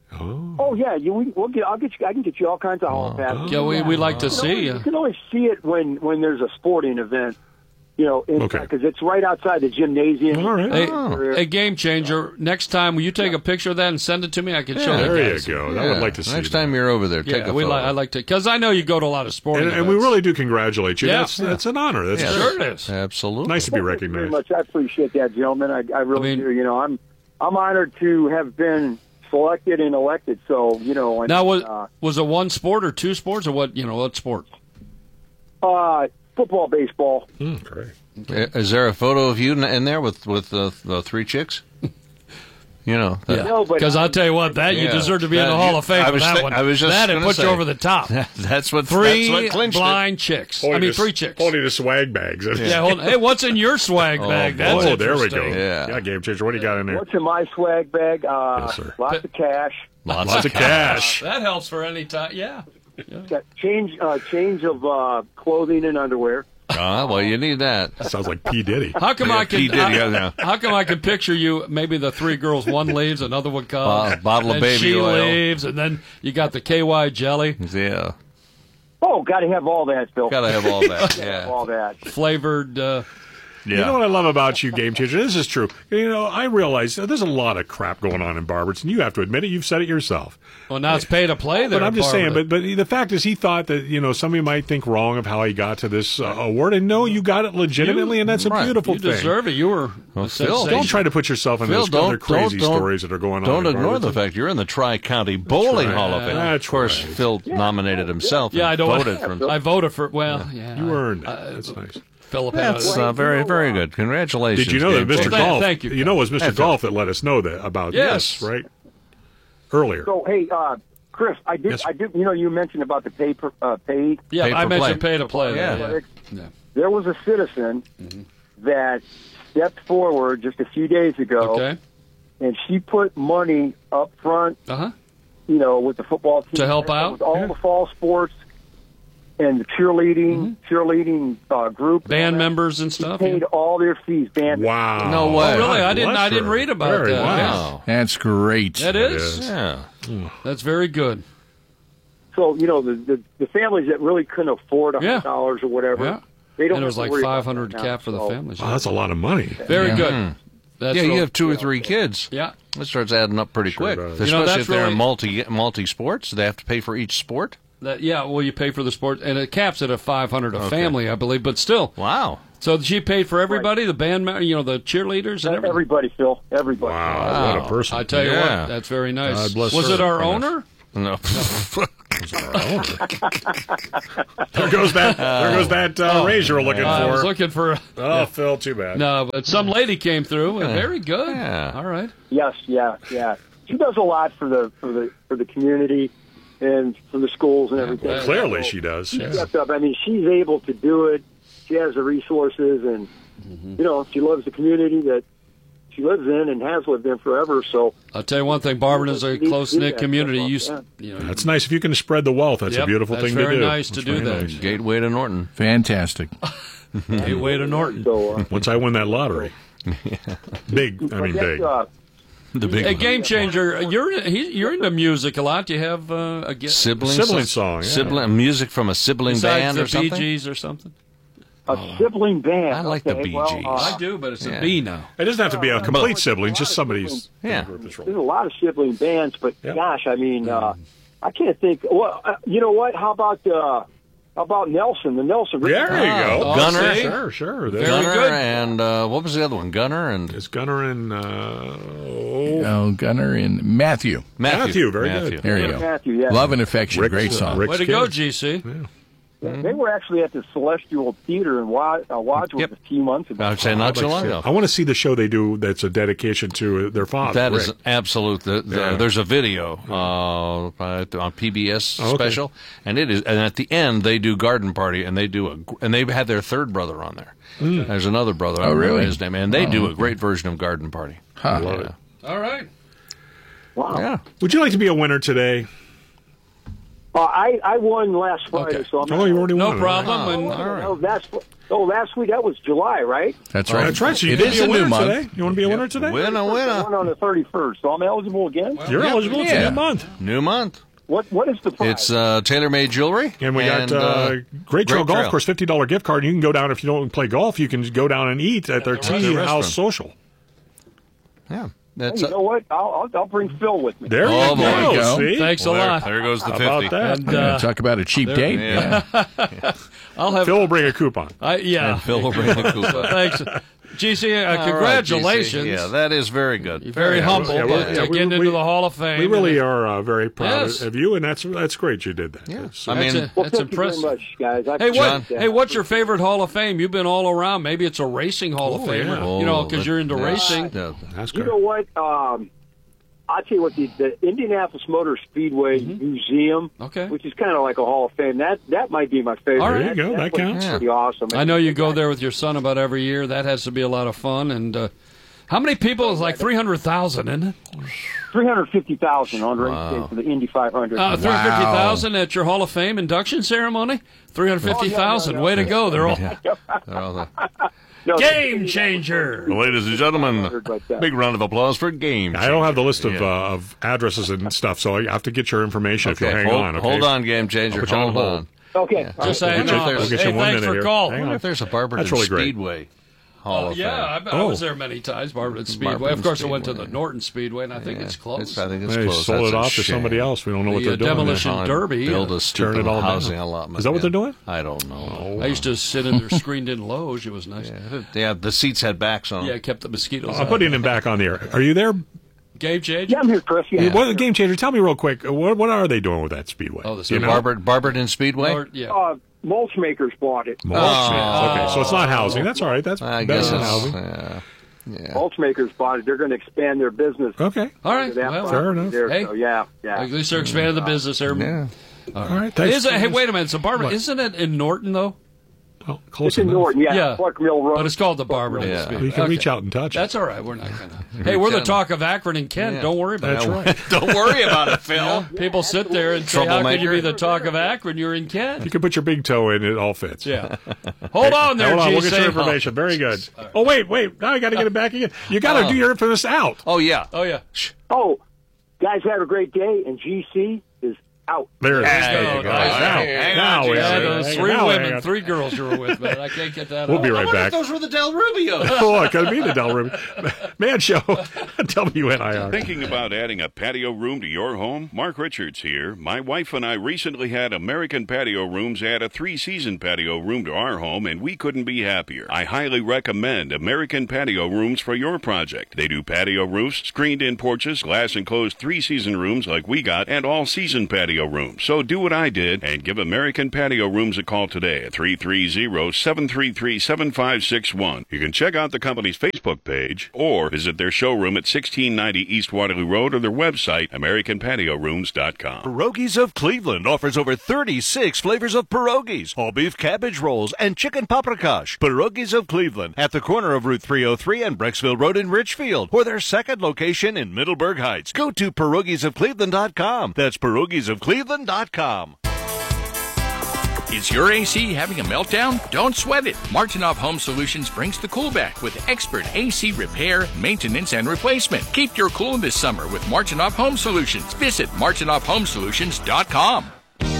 [SPEAKER 5] Oh yeah, you we, we'll get. I'll get you. I can get you all kinds of hall passes.
[SPEAKER 3] Yeah, we we like to
[SPEAKER 5] You can
[SPEAKER 3] see
[SPEAKER 5] only-
[SPEAKER 3] you.
[SPEAKER 5] You can only see it when when there's a sporting event. You know,
[SPEAKER 4] Okay.
[SPEAKER 5] because it's right outside the gymnasium.
[SPEAKER 4] All right.
[SPEAKER 3] Hey,
[SPEAKER 5] Oh.
[SPEAKER 3] a game changer. Next time, will you take a picture of that and send it to me? I can show
[SPEAKER 2] Yeah,
[SPEAKER 3] the
[SPEAKER 4] There you
[SPEAKER 3] guys.
[SPEAKER 4] go. I
[SPEAKER 2] Yeah.
[SPEAKER 4] would like to see
[SPEAKER 2] Next
[SPEAKER 4] that.
[SPEAKER 2] time you're over there, take
[SPEAKER 3] Yeah,
[SPEAKER 2] a
[SPEAKER 3] we
[SPEAKER 2] photo.
[SPEAKER 3] like. I like to because I know you go to a lot of sporting
[SPEAKER 4] And, and we
[SPEAKER 3] events.
[SPEAKER 4] really do congratulate you.
[SPEAKER 3] Yeah.
[SPEAKER 4] That's that's an honor. That's
[SPEAKER 2] Yeah.
[SPEAKER 3] sure it is.
[SPEAKER 2] Absolutely.
[SPEAKER 4] nice to be
[SPEAKER 5] Thank you very
[SPEAKER 4] recognized.
[SPEAKER 5] much. I appreciate that, gentlemen. I, I really
[SPEAKER 3] I mean-
[SPEAKER 5] do. You know, I'm I'm honored to have been selected and elected. So you know, and,
[SPEAKER 3] Now was
[SPEAKER 5] uh,
[SPEAKER 3] was it one sport or two sports or what? You know, what sport?
[SPEAKER 5] uh, football, baseball.
[SPEAKER 4] Hmm, great.
[SPEAKER 2] Is there a photo of you in- in there with with the, the three chicks? You know. that-
[SPEAKER 3] Yeah,
[SPEAKER 5] No, but
[SPEAKER 3] because I'll tell you what, that you
[SPEAKER 2] Yeah.
[SPEAKER 3] deserve to be in
[SPEAKER 2] That-
[SPEAKER 3] the Hall of Fame
[SPEAKER 2] I
[SPEAKER 3] for
[SPEAKER 2] was
[SPEAKER 3] that
[SPEAKER 2] thi-
[SPEAKER 3] one.
[SPEAKER 2] I was just
[SPEAKER 3] that it
[SPEAKER 2] gonna
[SPEAKER 3] puts you
[SPEAKER 2] say.
[SPEAKER 3] over the top.
[SPEAKER 2] That's what
[SPEAKER 3] Three
[SPEAKER 2] that's what clinched
[SPEAKER 3] blind chicks. I
[SPEAKER 4] Holding
[SPEAKER 3] mean,
[SPEAKER 4] the-
[SPEAKER 3] three chicks.
[SPEAKER 4] Holding the swag bags.
[SPEAKER 3] Yeah. Hold, hey, what's in your swag bag? That's
[SPEAKER 4] oh, there we go.
[SPEAKER 3] interesting.
[SPEAKER 2] Yeah.
[SPEAKER 4] yeah, game changer. What do you got in there?
[SPEAKER 5] what's in my swag bag? Uh,
[SPEAKER 4] Yes, sir.
[SPEAKER 5] lots of cash.
[SPEAKER 2] it. Lots,
[SPEAKER 4] Lots of cash.
[SPEAKER 3] That helps for any time. Yeah.
[SPEAKER 5] Got change uh, change of uh, clothing and underwear.
[SPEAKER 2] Ah, well, you need that.
[SPEAKER 4] Sounds like P Diddy.
[SPEAKER 3] How come I can?
[SPEAKER 2] P. Diddy,
[SPEAKER 3] how,
[SPEAKER 2] yeah, yeah.
[SPEAKER 3] how come I can picture you? Maybe the three girls. One leaves, another one comes.
[SPEAKER 2] Bo- bottle of
[SPEAKER 3] and
[SPEAKER 2] baby
[SPEAKER 3] she
[SPEAKER 2] oil.
[SPEAKER 3] leaves, and then you got the K Y jelly
[SPEAKER 2] Yeah.
[SPEAKER 5] Oh, got to have all that, Phil.
[SPEAKER 2] Gotta have all that.
[SPEAKER 5] Have
[SPEAKER 2] Yeah.
[SPEAKER 5] all that.
[SPEAKER 3] flavored. Uh,
[SPEAKER 4] You know what I love about you, Game Changer? This is true. You know, I realize that there's a lot of crap going on in Barberton. You have to admit it. You've said it yourself.
[SPEAKER 3] well, now it's pay to play there.
[SPEAKER 4] But I'm just saying,
[SPEAKER 3] Barbara.
[SPEAKER 4] but but the fact is, he thought that, you know, somebody might think wrong of how he got to this uh, award. And no, you got it legitimately, and that's a
[SPEAKER 2] right.
[SPEAKER 4] beautiful
[SPEAKER 3] you
[SPEAKER 4] thing.
[SPEAKER 3] deserve it. You were
[SPEAKER 2] Well,
[SPEAKER 3] a
[SPEAKER 2] Phil,
[SPEAKER 4] Don't
[SPEAKER 3] sensation.
[SPEAKER 4] try to put yourself in
[SPEAKER 2] Phil,
[SPEAKER 4] those
[SPEAKER 2] don't-
[SPEAKER 4] other crazy
[SPEAKER 2] don't- don't-
[SPEAKER 4] stories that are going on.
[SPEAKER 2] Don't
[SPEAKER 4] in
[SPEAKER 2] ignore the
[SPEAKER 4] Barberton.
[SPEAKER 2] fact you're in the Tri-County Bowling
[SPEAKER 4] right.
[SPEAKER 2] Hall of Fame.
[SPEAKER 4] That's
[SPEAKER 2] of course,
[SPEAKER 4] right.
[SPEAKER 2] Phil nominated himself.
[SPEAKER 3] Yeah, I
[SPEAKER 2] and
[SPEAKER 3] don't.
[SPEAKER 2] voted for him.
[SPEAKER 3] I voted for. Well, yeah.
[SPEAKER 4] You
[SPEAKER 3] I-
[SPEAKER 4] earned it.
[SPEAKER 3] I-
[SPEAKER 4] That's nice.
[SPEAKER 3] Philip had
[SPEAKER 2] That's
[SPEAKER 3] a-
[SPEAKER 2] uh, very, very good. Congratulations.
[SPEAKER 4] Did you know that
[SPEAKER 2] Game
[SPEAKER 4] Mister
[SPEAKER 2] Changer.
[SPEAKER 3] Well,
[SPEAKER 4] Golf?
[SPEAKER 3] thank you.
[SPEAKER 4] You know, it was Mister
[SPEAKER 2] Hey, Phil.
[SPEAKER 4] Golf that let us know that about
[SPEAKER 3] Yes.
[SPEAKER 4] this, right? Earlier.
[SPEAKER 5] So hey, uh, Chris, I did.
[SPEAKER 4] Yes.
[SPEAKER 5] I did. You know, you mentioned about the pay per, uh, paid.
[SPEAKER 3] Yeah,
[SPEAKER 2] Pay
[SPEAKER 3] I
[SPEAKER 2] for
[SPEAKER 3] mentioned
[SPEAKER 2] play.
[SPEAKER 3] pay to play.
[SPEAKER 2] Yeah.
[SPEAKER 3] there,
[SPEAKER 5] athletics.
[SPEAKER 3] Yeah.
[SPEAKER 5] There was a citizen that stepped forward just a few days ago,
[SPEAKER 3] Okay.
[SPEAKER 5] and she put money up front.
[SPEAKER 3] Uh huh.
[SPEAKER 5] You know, with the football team
[SPEAKER 3] To help out?
[SPEAKER 5] with all
[SPEAKER 4] Yeah.
[SPEAKER 5] the fall sports and the cheerleading, cheerleading uh, group,
[SPEAKER 3] Band
[SPEAKER 5] and all that.
[SPEAKER 3] members and
[SPEAKER 5] She
[SPEAKER 3] stuff.
[SPEAKER 5] paid
[SPEAKER 3] yeah.
[SPEAKER 5] all their fees. Band.
[SPEAKER 4] Wow.
[SPEAKER 2] No way.
[SPEAKER 3] Oh, really? I
[SPEAKER 4] God
[SPEAKER 3] didn't.
[SPEAKER 4] bless
[SPEAKER 3] I didn't
[SPEAKER 4] her.
[SPEAKER 3] read about
[SPEAKER 4] Very
[SPEAKER 3] that.
[SPEAKER 4] nice.
[SPEAKER 2] Wow.
[SPEAKER 1] That's great.
[SPEAKER 3] That
[SPEAKER 4] It
[SPEAKER 3] is.
[SPEAKER 4] is.
[SPEAKER 2] Yeah.
[SPEAKER 3] That's very good.
[SPEAKER 5] So you know, the, the the families that really couldn't afford a
[SPEAKER 3] Yeah.
[SPEAKER 5] hundred dollars or whatever,
[SPEAKER 3] Yeah.
[SPEAKER 5] they don't.
[SPEAKER 3] And it was
[SPEAKER 5] have to
[SPEAKER 3] like
[SPEAKER 5] worry about
[SPEAKER 3] five hundred
[SPEAKER 5] that now.
[SPEAKER 3] cap for the
[SPEAKER 5] So-
[SPEAKER 3] families.
[SPEAKER 4] Wow, that's a lot of money.
[SPEAKER 3] Very
[SPEAKER 1] Yeah.
[SPEAKER 3] good. That's
[SPEAKER 2] Yeah,
[SPEAKER 3] real-
[SPEAKER 2] you have two or three kids.
[SPEAKER 3] Yeah.
[SPEAKER 2] It starts adding up pretty
[SPEAKER 4] Sure
[SPEAKER 2] quick.
[SPEAKER 4] does.
[SPEAKER 2] Especially
[SPEAKER 3] You know, that's
[SPEAKER 2] if they're
[SPEAKER 3] really-
[SPEAKER 2] in multi multi sports. They have to pay for each sport.
[SPEAKER 3] That, yeah. Well, you pay for the sport, and it caps it at five hundred a family, I believe. But still,
[SPEAKER 2] Wow.
[SPEAKER 3] so she paid for everybody, the band, mem- you know, the cheerleaders and everything.
[SPEAKER 5] Everybody, Phil. Everybody.
[SPEAKER 4] Wow, what a person.
[SPEAKER 3] I tell you
[SPEAKER 2] Yeah.
[SPEAKER 3] what, that's very nice.
[SPEAKER 4] God bless
[SPEAKER 3] Was
[SPEAKER 4] her.
[SPEAKER 3] it our
[SPEAKER 4] Very
[SPEAKER 3] owner?
[SPEAKER 2] No.
[SPEAKER 4] There goes that. There goes that uh, raise you were looking
[SPEAKER 3] I was
[SPEAKER 4] for.
[SPEAKER 3] looking for.
[SPEAKER 4] Oh, Phil, too bad.
[SPEAKER 3] No, but some lady came through. And very good.
[SPEAKER 2] Yeah.
[SPEAKER 3] All right.
[SPEAKER 5] Yes, yeah, yeah. She does a lot for the for the for the community and for the schools and everything.
[SPEAKER 4] Clearly, she does.
[SPEAKER 5] She
[SPEAKER 4] Yeah.
[SPEAKER 5] stepped up. I mean, she's able to do it. She has the resources, and you know, she loves the community that she lives in and has lived in forever. So
[SPEAKER 3] I'll tell you one thing. Barberton is a close knit community. You, s-
[SPEAKER 5] Yeah.
[SPEAKER 3] you know,
[SPEAKER 4] That's nice. If you can spread the wealth, that's
[SPEAKER 3] Yep,
[SPEAKER 4] a beautiful
[SPEAKER 3] that's
[SPEAKER 4] thing
[SPEAKER 3] very
[SPEAKER 4] to do.
[SPEAKER 3] nice to
[SPEAKER 4] That's
[SPEAKER 3] do
[SPEAKER 4] very
[SPEAKER 3] that.
[SPEAKER 4] nice.
[SPEAKER 2] Gateway to Norton.
[SPEAKER 1] Fantastic.
[SPEAKER 3] Gateway to Norton.
[SPEAKER 5] So, uh,
[SPEAKER 4] Once I win that lottery, big. I mean,
[SPEAKER 5] but
[SPEAKER 4] big.
[SPEAKER 5] that's, uh,
[SPEAKER 2] The big
[SPEAKER 3] Hey,
[SPEAKER 2] one.
[SPEAKER 3] Game Changer, you're he, you're into music a lot. Do you have uh, a guest
[SPEAKER 2] Sibling,
[SPEAKER 4] Sibling song, yeah.
[SPEAKER 2] Sibling music from a sibling
[SPEAKER 3] besides
[SPEAKER 2] band
[SPEAKER 3] the
[SPEAKER 2] or something.
[SPEAKER 3] Bee Gees or something?
[SPEAKER 5] a sibling band.
[SPEAKER 2] I like the
[SPEAKER 5] okay,
[SPEAKER 2] Bee
[SPEAKER 5] well,
[SPEAKER 2] Gees.
[SPEAKER 5] uh,
[SPEAKER 3] I do, but it's
[SPEAKER 2] Yeah.
[SPEAKER 3] a B now.
[SPEAKER 4] It doesn't have to be a
[SPEAKER 5] Well,
[SPEAKER 4] complete
[SPEAKER 5] but-
[SPEAKER 4] sibling, just somebody's
[SPEAKER 2] Yeah.
[SPEAKER 4] group that's
[SPEAKER 5] There's a
[SPEAKER 4] rolling.
[SPEAKER 5] lot of sibling bands, but
[SPEAKER 4] Yep.
[SPEAKER 5] gosh, I mean, uh, I can't think. Well, uh, you know what? How about uh, how about Nelson? The Nelson.
[SPEAKER 4] There you go.
[SPEAKER 3] Oh,
[SPEAKER 2] Gunner.
[SPEAKER 3] see?
[SPEAKER 4] Sure, sure. There's-
[SPEAKER 3] Very
[SPEAKER 2] Gunner
[SPEAKER 3] good.
[SPEAKER 2] and uh, what was the other one? Gunner and
[SPEAKER 4] Is Gunner and uh, oh,
[SPEAKER 1] Oh, Gunner and Matthew.
[SPEAKER 2] Matthew.
[SPEAKER 4] Matthew, very
[SPEAKER 2] Matthew.
[SPEAKER 4] good.
[SPEAKER 1] There you go.
[SPEAKER 5] Matthew, yeah.
[SPEAKER 1] Love and Affection.
[SPEAKER 4] Rick's-
[SPEAKER 1] Great song.
[SPEAKER 4] Rick's
[SPEAKER 3] Way to go,
[SPEAKER 4] kids.
[SPEAKER 3] G C.
[SPEAKER 5] They were actually at the Celestial Theater in Wa- uh, Wadsworth
[SPEAKER 2] Yep.
[SPEAKER 5] a few months ago.
[SPEAKER 2] I would say not too long
[SPEAKER 4] I
[SPEAKER 2] ago.
[SPEAKER 4] want to see the show they do that's a dedication to their father.
[SPEAKER 2] That is
[SPEAKER 4] Rick.
[SPEAKER 2] absolute. The, the,
[SPEAKER 4] Yeah.
[SPEAKER 2] There's a video uh, on P B S
[SPEAKER 4] Oh, okay.
[SPEAKER 2] special, and it is. And at the end, they do Garden Party, and they do a. gr- And they had their third brother on there.
[SPEAKER 4] Hmm.
[SPEAKER 2] There's another brother. I
[SPEAKER 1] Oh,
[SPEAKER 2] don't remember
[SPEAKER 1] really?
[SPEAKER 2] his name, and they do a great version of Garden Party.
[SPEAKER 1] Huh.
[SPEAKER 4] Love it.
[SPEAKER 3] All right.
[SPEAKER 5] Wow.
[SPEAKER 2] Yeah.
[SPEAKER 4] Would you like to be a winner today?
[SPEAKER 5] Uh, I, I won last Friday,
[SPEAKER 3] Okay.
[SPEAKER 5] so I'm
[SPEAKER 4] Oh, you already
[SPEAKER 3] No
[SPEAKER 4] won.
[SPEAKER 3] problem.
[SPEAKER 5] Oh,
[SPEAKER 3] And,
[SPEAKER 5] no, that's, oh, last week, that was July, right?
[SPEAKER 1] That's
[SPEAKER 4] Oh,
[SPEAKER 1] right.
[SPEAKER 4] that's right. So you
[SPEAKER 1] it
[SPEAKER 4] can
[SPEAKER 1] is
[SPEAKER 4] be a
[SPEAKER 1] a new
[SPEAKER 4] winner
[SPEAKER 1] month.
[SPEAKER 4] today. You want to be a winner today?
[SPEAKER 2] Winner,
[SPEAKER 5] I
[SPEAKER 2] winner.
[SPEAKER 5] won on the thirty-first, so I'm eligible again.
[SPEAKER 4] You're
[SPEAKER 3] Yeah.
[SPEAKER 4] eligible. It's a
[SPEAKER 1] Yeah.
[SPEAKER 4] new month.
[SPEAKER 2] New month.
[SPEAKER 5] What What is the prize?
[SPEAKER 2] It's uh, tailor-made jewelry,
[SPEAKER 4] And we got uh, Great Trail Golf Course fifty dollars gift card. You can go down if you don't play golf. You can go down and eat at their
[SPEAKER 2] the
[SPEAKER 4] tea
[SPEAKER 2] restaurant.
[SPEAKER 4] house social.
[SPEAKER 2] Yeah,
[SPEAKER 5] Hey,
[SPEAKER 2] that's.
[SPEAKER 5] you
[SPEAKER 2] Uh,
[SPEAKER 5] know what? I'll, I'll, I'll bring Phil with me.
[SPEAKER 4] There
[SPEAKER 2] Oh,
[SPEAKER 4] you
[SPEAKER 2] boy.
[SPEAKER 4] go.
[SPEAKER 1] There you go.
[SPEAKER 4] See?
[SPEAKER 3] Thanks a
[SPEAKER 2] well,
[SPEAKER 3] lot.
[SPEAKER 2] there, there goes the
[SPEAKER 4] How
[SPEAKER 2] fifty.
[SPEAKER 4] about that?
[SPEAKER 3] And,
[SPEAKER 1] Yeah,
[SPEAKER 3] uh,
[SPEAKER 1] talk about a cheap date.
[SPEAKER 2] Yeah.
[SPEAKER 3] I'll have.
[SPEAKER 4] Phil will bring a coupon.
[SPEAKER 3] I, yeah.
[SPEAKER 2] And Phil will bring the coupon.
[SPEAKER 3] Thanks. G C, uh,
[SPEAKER 2] All right,
[SPEAKER 3] congratulations.
[SPEAKER 2] G C. Yeah, that is very good.
[SPEAKER 3] You're very
[SPEAKER 4] Yeah,
[SPEAKER 3] humble,
[SPEAKER 4] yeah,
[SPEAKER 3] but
[SPEAKER 4] well, yeah,
[SPEAKER 3] uh,
[SPEAKER 4] we-
[SPEAKER 3] getting
[SPEAKER 4] we-
[SPEAKER 3] into the Hall of Fame.
[SPEAKER 4] We really are uh, very proud
[SPEAKER 3] Yes.
[SPEAKER 4] of you, and that's that's great you did that.
[SPEAKER 2] Yeah.
[SPEAKER 4] It's-
[SPEAKER 2] I
[SPEAKER 3] That's,
[SPEAKER 2] mean,
[SPEAKER 3] a,
[SPEAKER 5] Well,
[SPEAKER 3] that's
[SPEAKER 5] thank
[SPEAKER 3] impressive.
[SPEAKER 5] you very much, guys. I
[SPEAKER 3] Hey, what?
[SPEAKER 5] appreciate that.
[SPEAKER 3] Hey, what's your favorite Hall of Fame? You've been all around. Maybe it's a racing Hall of
[SPEAKER 4] Oh,
[SPEAKER 3] Fame.
[SPEAKER 4] yeah.
[SPEAKER 3] You know,
[SPEAKER 2] Oh,
[SPEAKER 3] because
[SPEAKER 2] that-
[SPEAKER 3] you're into
[SPEAKER 2] that's-
[SPEAKER 3] racing.
[SPEAKER 2] yeah.
[SPEAKER 4] that's
[SPEAKER 5] You
[SPEAKER 4] great.
[SPEAKER 5] know what? Um, I'll tell you what, the, the Indianapolis Motor Speedway Museum,
[SPEAKER 3] Okay.
[SPEAKER 5] which is kind of like a Hall of Fame, that that might be my favorite.
[SPEAKER 3] All right.
[SPEAKER 4] There you go.
[SPEAKER 5] That,
[SPEAKER 4] That
[SPEAKER 5] was
[SPEAKER 4] counts.
[SPEAKER 5] pretty awesome.
[SPEAKER 3] I know you go there with your son about every year. That has to be a lot of fun. And uh, how many people? It's like three hundred thousand, isn't it?
[SPEAKER 5] three hundred fifty thousand on race day for the Indy five hundred.
[SPEAKER 3] Uh, three hundred fifty thousand at your Hall of Fame induction ceremony? three hundred fifty thousand.
[SPEAKER 5] Oh, yeah, yeah,
[SPEAKER 3] Way to go. They're all
[SPEAKER 2] They're all the-
[SPEAKER 5] no,
[SPEAKER 3] game changer.
[SPEAKER 2] Ladies and gentlemen,
[SPEAKER 5] But, uh,
[SPEAKER 2] big round of applause for Game.
[SPEAKER 4] I don't have the list of
[SPEAKER 2] Yeah.
[SPEAKER 4] uh, of addresses and stuff, so I have to get your information if you'll hang
[SPEAKER 2] hold,
[SPEAKER 4] on. Okay?
[SPEAKER 2] hold on, Game Changer.
[SPEAKER 4] I'll put you on
[SPEAKER 2] Hold
[SPEAKER 4] hold.
[SPEAKER 2] on.
[SPEAKER 5] Okay.
[SPEAKER 2] Yeah.
[SPEAKER 5] all
[SPEAKER 3] Just
[SPEAKER 5] right.
[SPEAKER 3] hang
[SPEAKER 2] We'll get
[SPEAKER 3] on.
[SPEAKER 2] you- we'll
[SPEAKER 4] get
[SPEAKER 3] Hey,
[SPEAKER 4] you one
[SPEAKER 3] thanks
[SPEAKER 4] minute
[SPEAKER 3] for
[SPEAKER 4] here.
[SPEAKER 3] calling.
[SPEAKER 4] Hang
[SPEAKER 2] I wonder
[SPEAKER 4] on.
[SPEAKER 2] if there's a Barberton
[SPEAKER 4] That's really great.
[SPEAKER 2] Speedway Hall
[SPEAKER 3] Oh,
[SPEAKER 2] of
[SPEAKER 3] yeah,
[SPEAKER 2] Fame.
[SPEAKER 3] I, I
[SPEAKER 4] Oh.
[SPEAKER 3] was there many times, Barberton Speedway.
[SPEAKER 2] Barberton
[SPEAKER 3] of course, I went to
[SPEAKER 2] Speedway.
[SPEAKER 3] the Norton Speedway, and I think
[SPEAKER 2] Yeah,
[SPEAKER 3] it's closed.
[SPEAKER 2] I think it's
[SPEAKER 4] They
[SPEAKER 2] closed.
[SPEAKER 4] sold
[SPEAKER 2] That's
[SPEAKER 4] it
[SPEAKER 2] a
[SPEAKER 4] off to
[SPEAKER 2] shame.
[SPEAKER 4] somebody else. We don't know what
[SPEAKER 3] The,
[SPEAKER 4] they're
[SPEAKER 3] uh,
[SPEAKER 4] doing.
[SPEAKER 3] demolition
[SPEAKER 2] Trying to
[SPEAKER 3] derby.
[SPEAKER 2] Build
[SPEAKER 3] uh,
[SPEAKER 2] a stupid
[SPEAKER 4] it all down.
[SPEAKER 2] housing allotment.
[SPEAKER 4] Is that what
[SPEAKER 2] yeah.
[SPEAKER 4] they're doing?
[SPEAKER 2] I don't know.
[SPEAKER 3] I used to sit in their screened-in loge. It was nice.
[SPEAKER 2] Yeah, yeah, the seats had backs on them.
[SPEAKER 3] Yeah, it kept the mosquitoes
[SPEAKER 4] I'm
[SPEAKER 3] out.
[SPEAKER 4] putting him back on the air. Are you there?
[SPEAKER 3] Game change?
[SPEAKER 5] Yeah, I'm here, Chris. Yeah.
[SPEAKER 4] What game changer? Tell me real quick. What what are they doing with that speedway?
[SPEAKER 3] Oh, the
[SPEAKER 4] You know?
[SPEAKER 2] Barber, Barberton Speedway?
[SPEAKER 3] Or- yeah.
[SPEAKER 5] Uh, mulch makers bought it.
[SPEAKER 4] Mulch,
[SPEAKER 2] Oh.
[SPEAKER 4] yeah. Okay, so it's not housing. That's all right. That's
[SPEAKER 2] I
[SPEAKER 4] better
[SPEAKER 2] guess
[SPEAKER 4] than
[SPEAKER 2] it's,
[SPEAKER 4] housing.
[SPEAKER 2] uh, yeah.
[SPEAKER 5] Mulch makers bought it. They're going to expand their business.
[SPEAKER 4] Okay.
[SPEAKER 3] All right.
[SPEAKER 5] That
[SPEAKER 3] Well,
[SPEAKER 4] Fair enough.
[SPEAKER 5] There,
[SPEAKER 3] Hey.
[SPEAKER 5] so, yeah, yeah.
[SPEAKER 3] at least they're expanding the business there.
[SPEAKER 2] Yeah.
[SPEAKER 4] All right. Thanks.
[SPEAKER 3] Is it, hey, wait a minute. So, Barberton,
[SPEAKER 4] What?
[SPEAKER 3] isn't it in Norton, though?
[SPEAKER 4] Well, close
[SPEAKER 5] It's in
[SPEAKER 4] enough.
[SPEAKER 5] Norton, yeah.
[SPEAKER 3] Yeah.
[SPEAKER 5] Clark Mill Road.
[SPEAKER 3] But it's called the Barberton
[SPEAKER 2] Yeah.
[SPEAKER 3] Speedway.
[SPEAKER 4] Well, you can
[SPEAKER 3] Okay.
[SPEAKER 4] reach out and touch.
[SPEAKER 3] That's all right. We're not going to. Hey, we're the talk of Akron and Kent.
[SPEAKER 2] Yeah.
[SPEAKER 3] Don't worry about
[SPEAKER 4] That's
[SPEAKER 3] it.
[SPEAKER 4] right.
[SPEAKER 2] Don't worry about it, Phil.
[SPEAKER 3] People sit there and say, how could you
[SPEAKER 2] Troublemaker.
[SPEAKER 3] be the talk of Akron? You're in Kent.
[SPEAKER 4] You can put your big toe in; it all fits.
[SPEAKER 3] Yeah. Hold on there,
[SPEAKER 4] Hold on, we'll
[SPEAKER 3] G
[SPEAKER 4] get your
[SPEAKER 3] C.
[SPEAKER 4] information. Very good. Oh wait, wait. Now I got to get it back again. You got to
[SPEAKER 2] Oh.
[SPEAKER 4] do your infamous out.
[SPEAKER 2] Oh, yeah.
[SPEAKER 3] Oh, yeah.
[SPEAKER 5] Oh, guys, have a great day. And G C is out.
[SPEAKER 4] There it is.
[SPEAKER 2] There
[SPEAKER 4] There
[SPEAKER 2] you
[SPEAKER 4] you
[SPEAKER 2] go.
[SPEAKER 4] go. Now,
[SPEAKER 2] Hang
[SPEAKER 4] now
[SPEAKER 2] on,
[SPEAKER 4] we
[SPEAKER 2] Jason.
[SPEAKER 3] Yeah,
[SPEAKER 4] are-
[SPEAKER 3] those
[SPEAKER 4] hang on.
[SPEAKER 3] three
[SPEAKER 4] Now hang
[SPEAKER 3] women,
[SPEAKER 4] on.
[SPEAKER 3] three girls you were with, man. I can't get that
[SPEAKER 4] We'll
[SPEAKER 3] out.
[SPEAKER 4] be right back.
[SPEAKER 2] Those were the Del Rubio.
[SPEAKER 4] Oh, it could be the Del Ruby Man Show. W N I R.
[SPEAKER 8] Thinking about adding a patio room to your home? Mark Richards here. My wife and I recently had American Patio Rooms add a three-season patio room to our home, and we couldn't be happier. I highly recommend American Patio Rooms for your project. They do patio roofs, screened-in porches, glass-enclosed three-season rooms like we got, and all-season patio Patio Rooms. So do what I did and give American Patio Rooms a call today at three three zero, seven three three, seven five six one. You can check out the company's Facebook page or visit their showroom at sixteen ninety East Waterloo Road or their website, american patio rooms dot com.
[SPEAKER 9] Pierogies of Cleveland offers over thirty-six flavors of pierogies, all beef cabbage rolls, and chicken paprikash. Pierogies of Cleveland at the corner of Route three oh three and Brecksville Road in Richfield, or their second location in Middleburg Heights. Go to pierogies of cleveland dot com. That's pierogies of cleveland dot com.
[SPEAKER 1] Is your A C having a meltdown? Don't sweat it. Martinoff Home Solutions brings the cool back with expert A C repair, maintenance, and replacement. Keep your cool this summer with Martinoff Home Solutions. Visit martinoff home solutions dot com.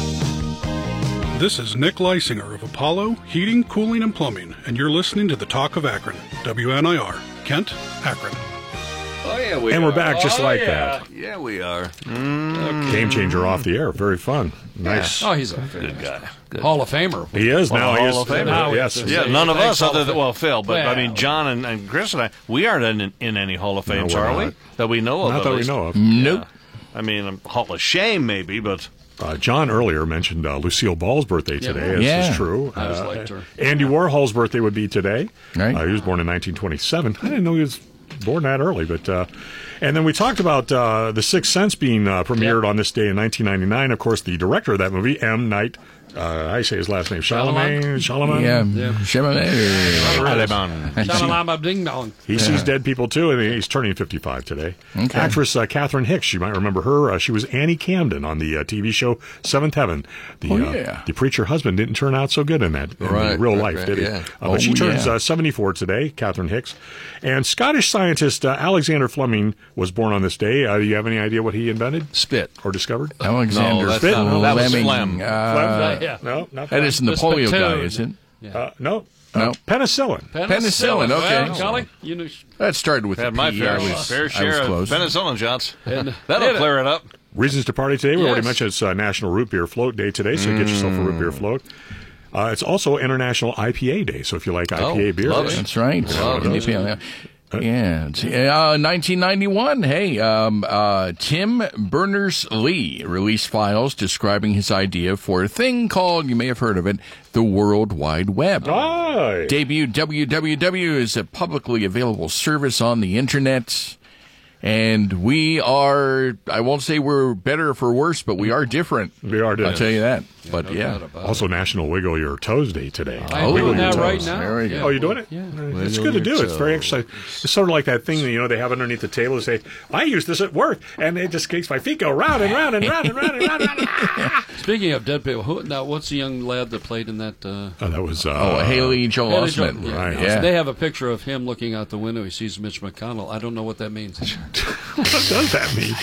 [SPEAKER 10] This is Nick Leisinger of Apollo Heating, Cooling, and Plumbing, and you're listening to the Talk of Akron, W N I R, Kent, Akron.
[SPEAKER 2] Oh, yeah, we
[SPEAKER 4] and
[SPEAKER 2] are.
[SPEAKER 4] we're back just
[SPEAKER 3] Oh,
[SPEAKER 4] like
[SPEAKER 3] yeah.
[SPEAKER 4] that.
[SPEAKER 2] Yeah, we are. Mm.
[SPEAKER 4] Game changer off the air. Very fun. Nice.
[SPEAKER 3] Oh, he's a
[SPEAKER 2] Good guy. Good.
[SPEAKER 3] Hall of Famer.
[SPEAKER 4] He is
[SPEAKER 2] Well,
[SPEAKER 4] now. He
[SPEAKER 2] Hall
[SPEAKER 4] is,
[SPEAKER 2] of Famer.
[SPEAKER 3] Now
[SPEAKER 4] yes.
[SPEAKER 3] he's-
[SPEAKER 2] Yeah, none of
[SPEAKER 3] Thanks,
[SPEAKER 2] us
[SPEAKER 3] Hall
[SPEAKER 2] other
[SPEAKER 3] of
[SPEAKER 2] than,
[SPEAKER 3] Fame.
[SPEAKER 2] well, Phil, but I
[SPEAKER 3] Well.
[SPEAKER 2] mean, John and, and Chris and I, we aren't in, in any Hall of Fames,
[SPEAKER 4] No, we're
[SPEAKER 2] are we?
[SPEAKER 4] not.
[SPEAKER 2] That we know of.
[SPEAKER 4] Not
[SPEAKER 2] at
[SPEAKER 4] that we
[SPEAKER 2] least.
[SPEAKER 4] know of.
[SPEAKER 1] Nope.
[SPEAKER 2] I mean, um, Hall of Shame, maybe, but.
[SPEAKER 4] Uh, John earlier mentioned uh, Lucille Ball's birthday today. This
[SPEAKER 1] Yeah.
[SPEAKER 4] is true.
[SPEAKER 3] I always
[SPEAKER 4] Uh,
[SPEAKER 3] liked her.
[SPEAKER 4] Andy Warhol's birthday would be today.
[SPEAKER 1] Right.
[SPEAKER 4] Uh, he was born in nineteen twenty-seven. I didn't know he was born that early, but uh, and then we talked about uh, The Sixth Sense being uh, premiered on this day in nineteen ninety-nine. Of course, the director of that movie, M. Night. Uh, I say his last name, Chalamet. Chalamet.
[SPEAKER 1] Yeah.
[SPEAKER 3] Yeah.
[SPEAKER 1] Chalamet.
[SPEAKER 3] Shamalama ding dong.
[SPEAKER 4] He sees dead people too, and he's turning fifty-five today.
[SPEAKER 1] Okay.
[SPEAKER 4] Actress uh, Catherine Hicks, you might remember her. Uh, she was Annie Camden on the uh, T V show Seventh Heaven. The,
[SPEAKER 1] Oh,
[SPEAKER 4] uh,
[SPEAKER 1] yeah.
[SPEAKER 4] the preacher husband didn't turn out so good in that in
[SPEAKER 2] Right,
[SPEAKER 4] real
[SPEAKER 2] right,
[SPEAKER 4] life,
[SPEAKER 2] right,
[SPEAKER 4] did he?
[SPEAKER 2] yeah.
[SPEAKER 4] Uh,
[SPEAKER 1] Oh,
[SPEAKER 4] but she turns
[SPEAKER 1] yeah.
[SPEAKER 4] uh, seventy-four today, Catherine Hicks. And Scottish scientist uh, Alexander Fleming was born on this day. Uh, do you have any idea what he invented
[SPEAKER 2] Spit.
[SPEAKER 4] or discovered?
[SPEAKER 1] Alexander
[SPEAKER 2] No, that's
[SPEAKER 4] not-
[SPEAKER 1] Fleming.
[SPEAKER 2] that was Flem.
[SPEAKER 1] Uh,
[SPEAKER 3] Yeah.
[SPEAKER 4] No, not
[SPEAKER 1] that is the
[SPEAKER 3] The
[SPEAKER 1] polio
[SPEAKER 3] spittoon.
[SPEAKER 1] guy, isn't it?
[SPEAKER 4] Uh, no.
[SPEAKER 1] No.
[SPEAKER 4] Uh, penicillin.
[SPEAKER 1] Penicillin, okay.
[SPEAKER 3] Well, Golly, you know,
[SPEAKER 1] That started with
[SPEAKER 2] Had
[SPEAKER 1] the
[SPEAKER 2] my
[SPEAKER 1] P.
[SPEAKER 2] fair,
[SPEAKER 1] I was,
[SPEAKER 2] fair
[SPEAKER 1] I
[SPEAKER 2] share
[SPEAKER 1] was
[SPEAKER 2] of
[SPEAKER 1] close.
[SPEAKER 2] penicillin shots.
[SPEAKER 3] And-
[SPEAKER 2] That'll
[SPEAKER 3] Did it.
[SPEAKER 2] clear it up.
[SPEAKER 4] Reasons to party today. We already
[SPEAKER 3] Yes.
[SPEAKER 4] mentioned it's uh, National Root Beer Float Day today, so get yourself a root beer float. Uh, it's also International I P A Day, so if you like I P A
[SPEAKER 2] Oh,
[SPEAKER 4] beer,
[SPEAKER 2] love it.
[SPEAKER 1] That's right.
[SPEAKER 2] Love it.
[SPEAKER 1] Yeah. Yeah, it's, uh, nineteen ninety-one. Hey, um, uh, Tim Berners-Lee released files describing his idea for a thing called, you may have heard of it, the World Wide Web.
[SPEAKER 4] Aye.
[SPEAKER 1] Debut W W W is a publicly available service on the internet. And we are, I won't say we're better for worse, but we are different.
[SPEAKER 4] We are
[SPEAKER 1] I'll
[SPEAKER 4] different.
[SPEAKER 1] tell you that. But yeah.
[SPEAKER 4] Also National Wiggle Your Toes Day today.
[SPEAKER 3] I'm
[SPEAKER 4] Wiggle
[SPEAKER 3] doing
[SPEAKER 4] your
[SPEAKER 3] that
[SPEAKER 4] toes.
[SPEAKER 3] right now.
[SPEAKER 1] There we go.
[SPEAKER 3] Yeah.
[SPEAKER 4] Oh, you're doing it?
[SPEAKER 3] Yeah.
[SPEAKER 4] It's good to do. It's very exciting. It's sort of like that thing that, you know, they have underneath the table to say, I use this at work, and it just makes my feet go round and round and round and round and round. And round.
[SPEAKER 3] Speaking of dead people, who, now what's the young lad that played in that? Uh,
[SPEAKER 4] Oh, that was... Uh,
[SPEAKER 1] Oh, Haley Joel
[SPEAKER 3] Haley
[SPEAKER 1] Osment.
[SPEAKER 3] Joel-
[SPEAKER 4] right.
[SPEAKER 1] Yeah.
[SPEAKER 3] They have a picture of him looking out the window. He sees Mitch McConnell. I don't know what that means.
[SPEAKER 4] What does that mean?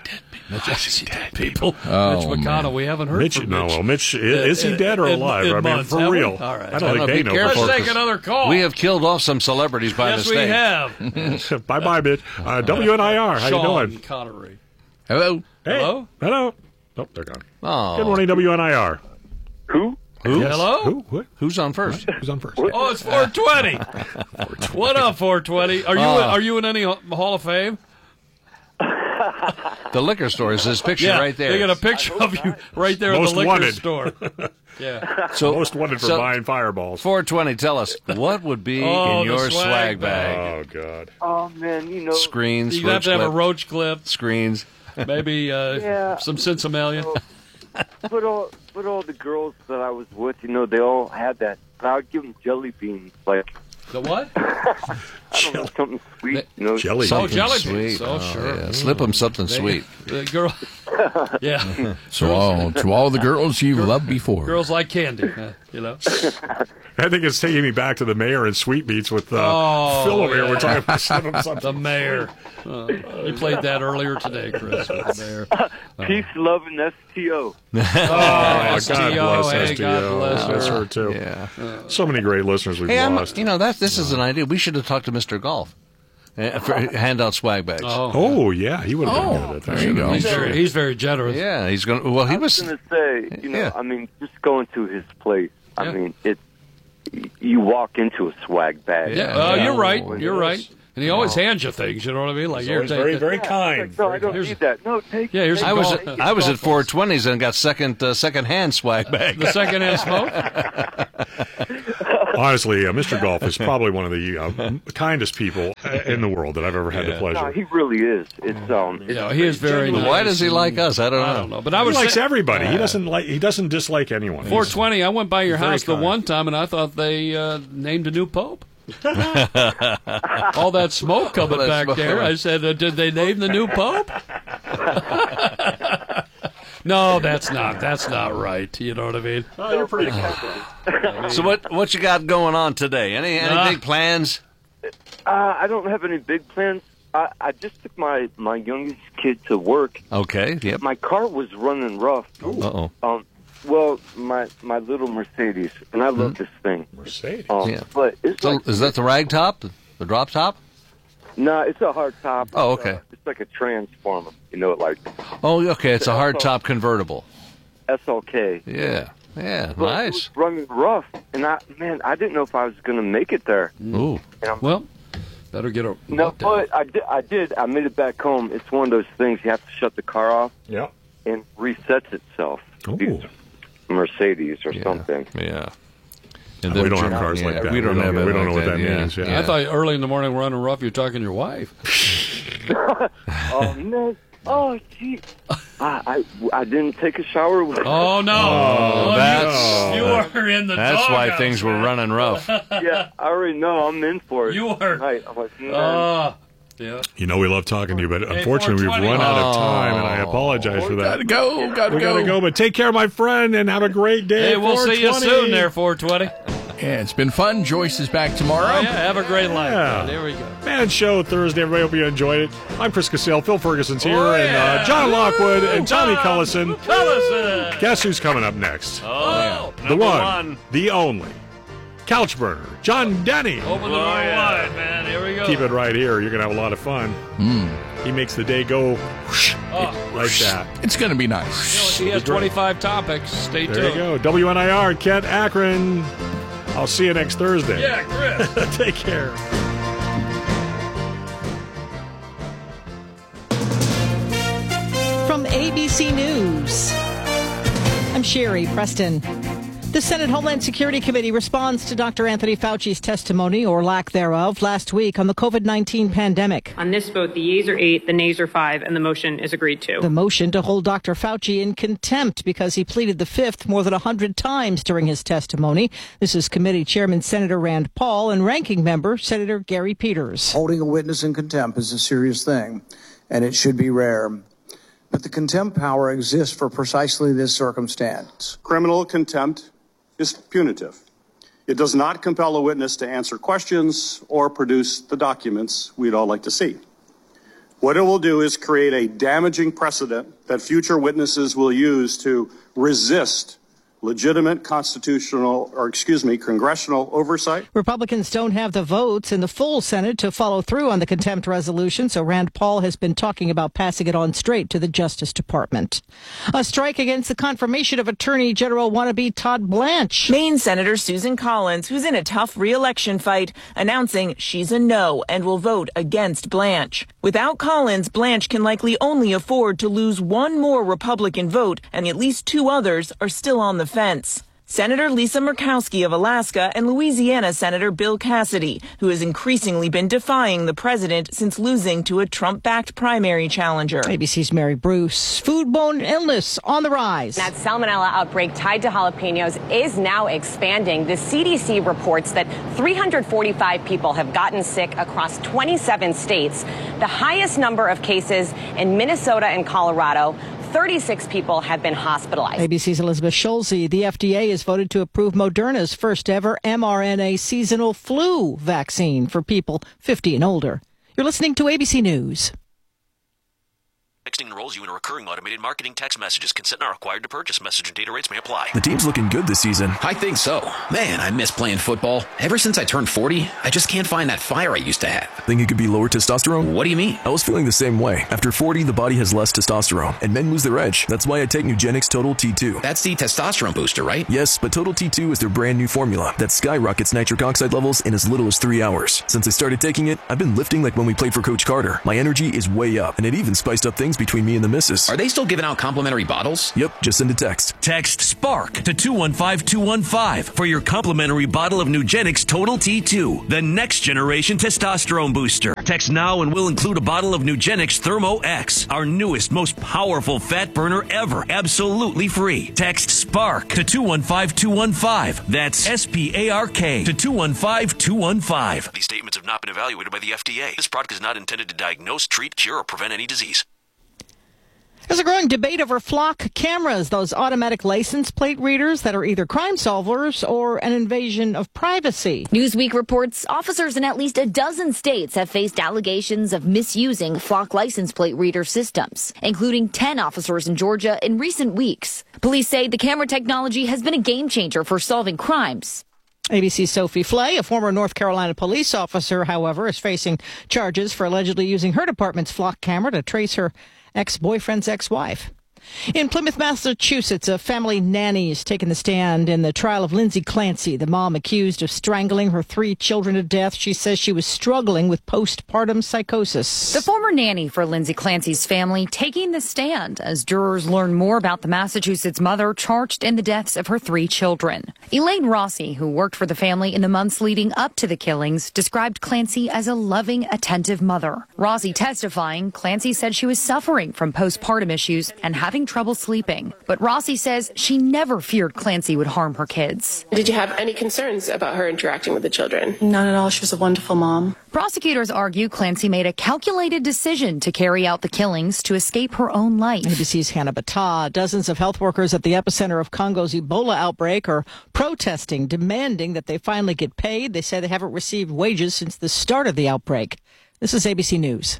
[SPEAKER 3] I see dead people.
[SPEAKER 1] Oh,
[SPEAKER 3] Mitch McConnell.
[SPEAKER 1] man.
[SPEAKER 3] We haven't heard
[SPEAKER 4] Mitch,
[SPEAKER 3] from
[SPEAKER 4] no,
[SPEAKER 3] Mitch.
[SPEAKER 4] well, Mitch, i- is he dead or
[SPEAKER 3] in-
[SPEAKER 4] alive?
[SPEAKER 3] in
[SPEAKER 4] I mean,
[SPEAKER 3] months,
[SPEAKER 4] for
[SPEAKER 3] have we?
[SPEAKER 4] real.
[SPEAKER 3] All right.
[SPEAKER 4] I don't
[SPEAKER 2] Now,
[SPEAKER 4] think they
[SPEAKER 2] be
[SPEAKER 4] know.
[SPEAKER 2] careful.
[SPEAKER 4] before-
[SPEAKER 3] Let's take another call.
[SPEAKER 2] We have killed off some celebrities by
[SPEAKER 3] yes, we
[SPEAKER 2] mistake.
[SPEAKER 3] have.
[SPEAKER 4] Bye-bye, Mitch. Uh, W N I R, how
[SPEAKER 3] Sean
[SPEAKER 4] you doing?
[SPEAKER 3] Connery.
[SPEAKER 1] Hello.
[SPEAKER 4] Hey.
[SPEAKER 3] Hello?
[SPEAKER 4] Hello? Oh, they're gone.
[SPEAKER 2] Oh.
[SPEAKER 4] Good morning, W N I R.
[SPEAKER 5] Who?
[SPEAKER 2] Who?
[SPEAKER 4] Yes.
[SPEAKER 3] Hello?
[SPEAKER 4] Who? What?
[SPEAKER 2] Who's on first?
[SPEAKER 4] Who's on first?
[SPEAKER 3] Oh, it's four twenty. What up, four twenty? Are you
[SPEAKER 2] Oh.
[SPEAKER 3] are you in any Hall of Fame?
[SPEAKER 2] The liquor store is this picture
[SPEAKER 3] Yeah,
[SPEAKER 2] right there.
[SPEAKER 3] they got a picture of you right there
[SPEAKER 4] Most
[SPEAKER 3] at the liquor
[SPEAKER 4] wanted.
[SPEAKER 3] store. Yeah.
[SPEAKER 2] so,
[SPEAKER 4] Most wanted for
[SPEAKER 2] so,
[SPEAKER 4] buying fireballs.
[SPEAKER 2] four twenty, tell us, what would be
[SPEAKER 3] Oh,
[SPEAKER 2] in
[SPEAKER 3] the
[SPEAKER 2] your
[SPEAKER 3] swag
[SPEAKER 2] swag bag?
[SPEAKER 4] Oh, God.
[SPEAKER 5] Oh man, you know.
[SPEAKER 2] Screens,
[SPEAKER 3] You have to have a
[SPEAKER 2] clip,
[SPEAKER 3] roach clip,
[SPEAKER 2] screens.
[SPEAKER 3] maybe uh,
[SPEAKER 5] Yeah.
[SPEAKER 3] some Sinsomalia.
[SPEAKER 5] But all, but all the girls that I was with, you know, they all had that. And I would give them jelly beans, like
[SPEAKER 3] The what?
[SPEAKER 5] I don't know, something sweet, you know.
[SPEAKER 4] Jelly.
[SPEAKER 3] Oh,
[SPEAKER 4] beans.
[SPEAKER 3] jelly
[SPEAKER 2] Sweet.
[SPEAKER 3] beans. Oh, sure.
[SPEAKER 2] Yeah, slip them something
[SPEAKER 3] They-
[SPEAKER 2] sweet.
[SPEAKER 3] The girl. Yeah.
[SPEAKER 1] So all, to all the girls you've loved before.
[SPEAKER 3] Girls like candy, uh, you know.
[SPEAKER 4] I think it's taking me back to the mayor and Sweetmeats with uh,
[SPEAKER 3] Oh,
[SPEAKER 4] Phil over here.
[SPEAKER 3] yeah.
[SPEAKER 4] We're talking about slip 'em something.
[SPEAKER 3] The mayor. Uh, you played that earlier today, Chris. With the mayor.
[SPEAKER 5] Peace, love, and S T O.
[SPEAKER 4] Oh, God
[SPEAKER 3] S T O,
[SPEAKER 4] bless
[SPEAKER 3] hey,
[SPEAKER 4] S T O.
[SPEAKER 3] God bless
[SPEAKER 4] That's
[SPEAKER 3] her.
[SPEAKER 4] her, too.
[SPEAKER 2] Yeah.
[SPEAKER 4] So many great listeners we've
[SPEAKER 2] Hey, I'm,
[SPEAKER 4] lost.
[SPEAKER 2] you know, that this is an idea. We should have talked to Mister Golf. Uh, for, hand out swag bags.
[SPEAKER 3] Oh,
[SPEAKER 4] Oh, yeah, he would have been
[SPEAKER 1] Oh,
[SPEAKER 4] good at that.
[SPEAKER 1] there you go.
[SPEAKER 3] he's very, he's very generous.
[SPEAKER 2] Yeah, he's going to. Well, he
[SPEAKER 5] I was
[SPEAKER 2] was.
[SPEAKER 5] going to say, you know,
[SPEAKER 2] Yeah.
[SPEAKER 5] I mean, just going to his place. I
[SPEAKER 3] Yeah.
[SPEAKER 5] mean, it. You walk into a swag bag.
[SPEAKER 3] Yeah, uh,
[SPEAKER 2] Yeah.
[SPEAKER 3] you're right.
[SPEAKER 2] Oh,
[SPEAKER 3] You're
[SPEAKER 2] yes.
[SPEAKER 3] right. And he always hands you things, you know what I mean? Like,
[SPEAKER 4] He's
[SPEAKER 3] here,
[SPEAKER 4] always
[SPEAKER 3] take
[SPEAKER 4] very,
[SPEAKER 3] it.
[SPEAKER 4] very kind.
[SPEAKER 5] No, I don't
[SPEAKER 3] Here's-
[SPEAKER 5] need that. No, take
[SPEAKER 3] Yeah, here's
[SPEAKER 5] take
[SPEAKER 2] I was
[SPEAKER 5] it.
[SPEAKER 2] at, I was at four twenties and got second uh, second hand swag bag.
[SPEAKER 3] The second-hand smoke?
[SPEAKER 4] Honestly, uh, Mister Golf is probably one of the uh, kindest people in the world that I've ever had the
[SPEAKER 5] No,
[SPEAKER 4] pleasure.
[SPEAKER 5] he really is. It's um. It's
[SPEAKER 3] Yeah, he is very nice.
[SPEAKER 2] Why does he like us? I don't know.
[SPEAKER 3] I don't know. But I
[SPEAKER 4] He
[SPEAKER 3] was
[SPEAKER 4] likes
[SPEAKER 3] sa-
[SPEAKER 4] everybody. He doesn't like. He doesn't dislike anyone.
[SPEAKER 3] four
[SPEAKER 4] He's-
[SPEAKER 3] twenty, I went by your
[SPEAKER 4] very
[SPEAKER 3] house the
[SPEAKER 4] kind.
[SPEAKER 3] one time, and I thought they uh, named a new pope. All that smoke coming
[SPEAKER 2] that
[SPEAKER 3] back
[SPEAKER 2] smoke.
[SPEAKER 3] there. I said, uh, did they name the new pope? No, that's not. That's not right. You know what I mean?
[SPEAKER 4] Oh, you're pretty.
[SPEAKER 2] So what what you got going on today? Any any
[SPEAKER 3] Uh,
[SPEAKER 2] big plans?
[SPEAKER 5] Uh, I don't have any big plans. I, I just took my my youngest kid to work.
[SPEAKER 2] Okay. Yep.
[SPEAKER 5] My car was running rough.
[SPEAKER 2] Uh oh.
[SPEAKER 5] Um, well, my my little Mercedes, and I love this thing.
[SPEAKER 4] Mercedes.
[SPEAKER 5] Um,
[SPEAKER 2] Yeah.
[SPEAKER 5] But it's
[SPEAKER 2] So
[SPEAKER 5] like,
[SPEAKER 2] is that the rag top? The drop top?
[SPEAKER 5] no, it's a hard top.
[SPEAKER 2] Oh,
[SPEAKER 5] It's,
[SPEAKER 2] okay.
[SPEAKER 5] uh, it's like a transformer. You know, like
[SPEAKER 2] Oh, okay. It's a hard top convertible.
[SPEAKER 5] S L K.
[SPEAKER 2] Yeah. Yeah.
[SPEAKER 5] But it
[SPEAKER 2] Nice.
[SPEAKER 5] was running rough, and I man, I didn't know if I was going to make it there.
[SPEAKER 2] Ooh.
[SPEAKER 5] And I'm,
[SPEAKER 3] Well, better get a.
[SPEAKER 5] no,
[SPEAKER 3] look down.
[SPEAKER 5] but I did. I did. I made it back home. It's one of those things you have to shut the car off
[SPEAKER 4] Yeah.
[SPEAKER 5] and resets itself.
[SPEAKER 4] Ooh.
[SPEAKER 5] Mercedes or
[SPEAKER 2] Yeah.
[SPEAKER 5] something.
[SPEAKER 2] Yeah.
[SPEAKER 4] We
[SPEAKER 2] them
[SPEAKER 4] don't have
[SPEAKER 2] German-
[SPEAKER 4] cars like
[SPEAKER 2] yeah,
[SPEAKER 4] that.
[SPEAKER 2] We don't have it
[SPEAKER 4] We don't
[SPEAKER 2] like
[SPEAKER 4] know what that
[SPEAKER 2] yeah.
[SPEAKER 4] means. Yeah.
[SPEAKER 3] I thought early in the morning running rough, you're talking to your wife.
[SPEAKER 5] Oh man. Oh gee. I, I I didn't take a shower. With
[SPEAKER 3] Oh no!
[SPEAKER 2] Oh, that's
[SPEAKER 3] you are in the.
[SPEAKER 2] that's why
[SPEAKER 3] doghouse,
[SPEAKER 2] things were
[SPEAKER 3] man.
[SPEAKER 2] running rough.
[SPEAKER 5] Yeah, I already know. I'm in for it.
[SPEAKER 3] You are.
[SPEAKER 5] Right. I'm like, man.
[SPEAKER 3] Oh, yeah.
[SPEAKER 4] You know we love talking to you, but
[SPEAKER 3] Hey,
[SPEAKER 4] unfortunately we've
[SPEAKER 3] four twenty.
[SPEAKER 4] run out of time, and I apologize for that.
[SPEAKER 1] Gotta go, gotta
[SPEAKER 4] We
[SPEAKER 1] go.
[SPEAKER 4] gotta go, but take care, my friend, and have a great day.
[SPEAKER 3] Hey, we'll see you
[SPEAKER 4] four twenty.
[SPEAKER 3] soon there, four twenty.
[SPEAKER 1] Yeah, it's been fun. Joyce is back tomorrow.
[SPEAKER 3] Oh, yeah, have a great life.
[SPEAKER 4] Yeah.
[SPEAKER 3] There we go.
[SPEAKER 4] Man Show Thursday. Everybody, hope you enjoyed it. I'm Chris Cassell. Phil Ferguson's here,
[SPEAKER 3] Oh,
[SPEAKER 4] and
[SPEAKER 3] yeah.
[SPEAKER 4] uh, John Lockwood and Tommy Cullison.
[SPEAKER 3] Cullison.
[SPEAKER 4] Guess who's coming up next?
[SPEAKER 3] Oh,
[SPEAKER 4] the
[SPEAKER 2] number
[SPEAKER 4] one,
[SPEAKER 2] one.
[SPEAKER 4] the only, Couch Burner, John Denny.
[SPEAKER 3] open the door wide, man. Here we go.
[SPEAKER 4] Keep it right here. You're gonna have a lot of fun. He makes the day go whoosh,
[SPEAKER 3] Oh.
[SPEAKER 4] like that.
[SPEAKER 1] It's gonna be nice.
[SPEAKER 3] He has twenty-five topics. Stay
[SPEAKER 4] There you
[SPEAKER 3] tuned.
[SPEAKER 4] go. W N I R, Kent Akron. I'll see you next Thursday.
[SPEAKER 3] Yeah, Chris.
[SPEAKER 4] Take care.
[SPEAKER 11] From A B C News, I'm Sherry Preston. The Senate Homeland Security Committee responds to Doctor Anthony Fauci's testimony, or lack thereof, last week on the COVID nineteen pandemic.
[SPEAKER 12] On this vote, the yeas are eight, the nays are five, and the motion is agreed to.
[SPEAKER 11] The motion to hold Doctor Fauci in contempt because he pleaded the fifth more than one hundred times during his testimony. This is Committee Chairman Senator Rand Paul and Ranking Member Senator Gary Peters.
[SPEAKER 13] Holding a witness in contempt is a serious thing, and it should be rare. But the contempt power exists for precisely this circumstance.
[SPEAKER 14] Criminal contempt is punitive. It does not compel a witness to answer questions or produce the documents we'd all like to see. What it will do is create a damaging precedent that future witnesses will use to resist legitimate constitutional, or excuse me, congressional oversight.
[SPEAKER 11] Republicans don't have the votes in the full Senate to follow through on the contempt resolution, so Rand Paul has been talking about passing it on straight to the Justice Department. A strike against the confirmation of Attorney General wannabe Todd Blanche.
[SPEAKER 15] Maine Senator Susan Collins, who's in a tough re-election fight, announcing she's a no and will vote against Blanche. Without Collins, Blanche can likely only afford to lose one more Republican vote, and at least two others are still on the fence. Senator Lisa Murkowski of Alaska and Louisiana Senator Bill Cassidy, who has increasingly been defying the president since losing to a Trump-backed primary challenger.
[SPEAKER 11] A B C's Mary Bruce. Foodborne illness on the rise.
[SPEAKER 16] That salmonella outbreak tied to jalapenos is now expanding. The C D C reports that three hundred forty-five people have gotten sick across twenty-seven states, the highest number of cases in Minnesota and Colorado. thirty-six people have been hospitalized.
[SPEAKER 11] A B C's Elizabeth Schulze. The F D A has voted to approve Moderna's first ever mRNA seasonal flu vaccine for people fifty and older. You're listening to A B C News.
[SPEAKER 17] Texting enrolls you in a recurring automated marketing text messages. Consent not required to purchase. Message and data rates may apply.
[SPEAKER 18] The team's looking good this season.
[SPEAKER 19] I think so. Man, I miss playing football. Ever since I turned forty, I just can't find that fire I used to have.
[SPEAKER 18] Think it could be lower testosterone?
[SPEAKER 19] What do you mean?
[SPEAKER 18] I was feeling the same way. After forty, the body has less testosterone, and men lose their edge. That's why I take Nugenix Total T two.
[SPEAKER 19] That's the testosterone booster, right?
[SPEAKER 18] Yes, but Total T two is their brand new formula that skyrockets nitric oxide levels in as little as three hours. Since I started taking it, I've been lifting like when we played for Coach Carter. My energy is way up, and it even spiced up things between me and the missus.
[SPEAKER 19] Are they still giving out complimentary bottles?
[SPEAKER 18] Yep, just send a text.
[SPEAKER 20] Text SPARK to two one five two one five for your complimentary bottle of Nugenix Total T two, the next generation testosterone booster. Text now and we'll include a bottle of Nugenix Thermo X, our newest, most powerful fat burner ever, absolutely free. Text SPARK to two one five two one five. That's S P A R K to two one five two one five.
[SPEAKER 17] These statements have not been evaluated by the F D A. This product is not intended to diagnose, treat, cure, or prevent any disease.
[SPEAKER 11] There's a growing debate over flock cameras, those automatic license plate readers that are either crime solvers or an invasion of privacy.
[SPEAKER 21] Newsweek reports officers in at least a dozen states have faced allegations of misusing flock license plate reader systems, including ten officers in Georgia in recent weeks. Police say the camera technology has been a game changer for solving crimes.
[SPEAKER 11] A B C's Sophie Flay, a former North Carolina police officer, however, is facing charges for allegedly using her department's flock camera to trace her ex-boyfriend's ex-wife. In Plymouth, Massachusetts, a family nanny is taking the stand in the trial of Lindsay Clancy, the mom accused of strangling her three children to death. She says she was struggling with postpartum psychosis.
[SPEAKER 22] The former nanny for Lindsay Clancy's family taking the stand as jurors learn more about the Massachusetts mother charged in the deaths of her three children. Elaine Rossi, who worked for the family in the months leading up to the killings, described Clancy as a loving, attentive mother. Rossi testifying, Clancy said she was suffering from postpartum issues and having trouble sleeping. But Rossi says she never feared Clancy would harm her kids.
[SPEAKER 23] Did you have any concerns about her interacting with the children?
[SPEAKER 24] None at all. She was a wonderful mom.
[SPEAKER 22] Prosecutors argue Clancy made a calculated decision to carry out the killings to escape her own life.
[SPEAKER 11] A B C's Hannah Battah. Dozens of health workers at the epicenter of Congo's Ebola outbreak are protesting, demanding that they finally get paid. They say they haven't received wages since the start of the outbreak. This is A B C News.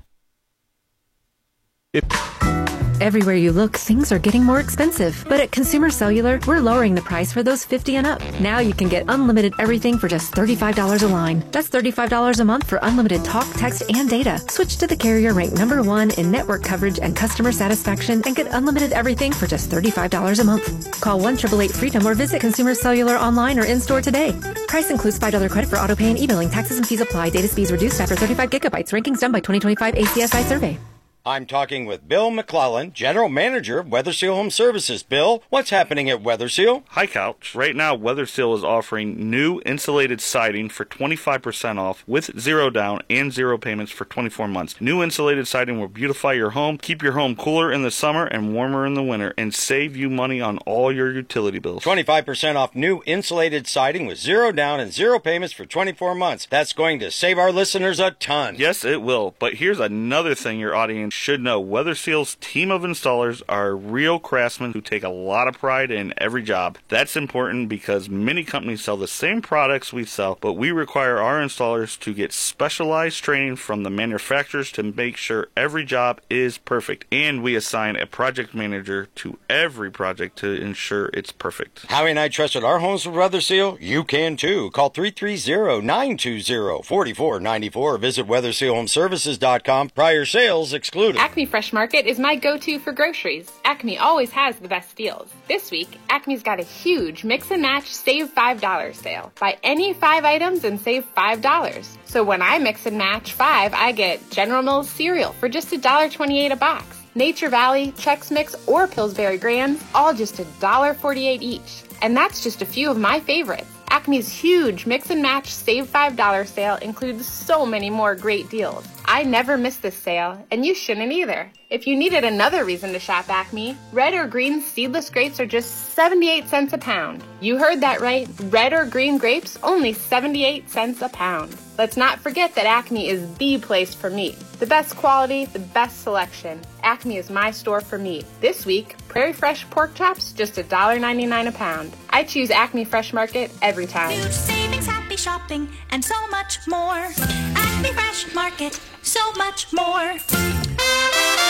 [SPEAKER 25] It- Everywhere you look, things are getting more expensive. But at Consumer Cellular, we're lowering the price for those fifty and up. Now you can get unlimited everything for just thirty-five dollars a line. That's thirty-five dollars a month for unlimited talk, text, and data. Switch to the carrier ranked number one in network coverage and customer satisfaction and get unlimited everything for just thirty-five dollars a month. Call one eight eight eight FREEDOM or visit Consumer Cellular online or in-store today. Price includes five dollars credit for auto pay and e-billing. Taxes and fees apply. Data speeds reduced after thirty-five gigabytes. Rankings done by twenty twenty-five A C S I survey.
[SPEAKER 26] I'm talking with Bill McClellan, General Manager of WeatherSeal Home Services. Bill, what's happening at WeatherSeal?
[SPEAKER 27] Hi, Couch. Right now, WeatherSeal is offering new insulated siding for twenty-five percent off with zero down and zero payments for twenty-four months. New insulated siding will beautify your home, keep your home cooler in the summer and warmer in the winter, and save you money on all your utility bills.
[SPEAKER 26] twenty-five percent off new insulated siding with zero down and zero payments for twenty-four months. That's going to save our listeners a ton.
[SPEAKER 27] Yes, it will. But here's another thing your audience should know. WeatherSeal's team of installers are real craftsmen who take a lot of pride in every job. That's important because many companies sell the same products we sell, but we require our installers to get specialized training from the manufacturers to make sure every job is perfect. And we assign a project manager to every project to ensure it's perfect.
[SPEAKER 26] Howie and I trusted our homes with WeatherSeal. You can too. Call three three zero, nine two zero, four four nine four or visit weather seal home services dot com. Prior sales excluded.
[SPEAKER 12] Acme Fresh Market is my go-to for groceries. Acme always has the best deals. This week, Acme's got a huge mix and match save five dollars sale. Buy any five items and save five dollars. So when I mix and match five, I get General Mills cereal for just one dollar twenty-eight a box. Nature Valley, Chex Mix, or Pillsbury Grands, all just one dollar forty-eight each. And that's just a few of my favorites. Acme's huge mix and match save five dollars sale includes so many more great deals. I never miss this sale, and you shouldn't either. If you needed another reason to shop Acme, red or green seedless grapes are just seventy-eight cents a pound. You heard that right. Red or green grapes, only seventy-eight cents a pound. Let's not forget that Acme is the place for meat. The best quality, the best selection. Acme is my store for meat. This week, Prairie Fresh pork chops, just one dollar ninety-nine a pound. I choose Acme Fresh Market every time.
[SPEAKER 28] Huge savings, happy shopping, and so much more. Acme Fresh Market, so much more.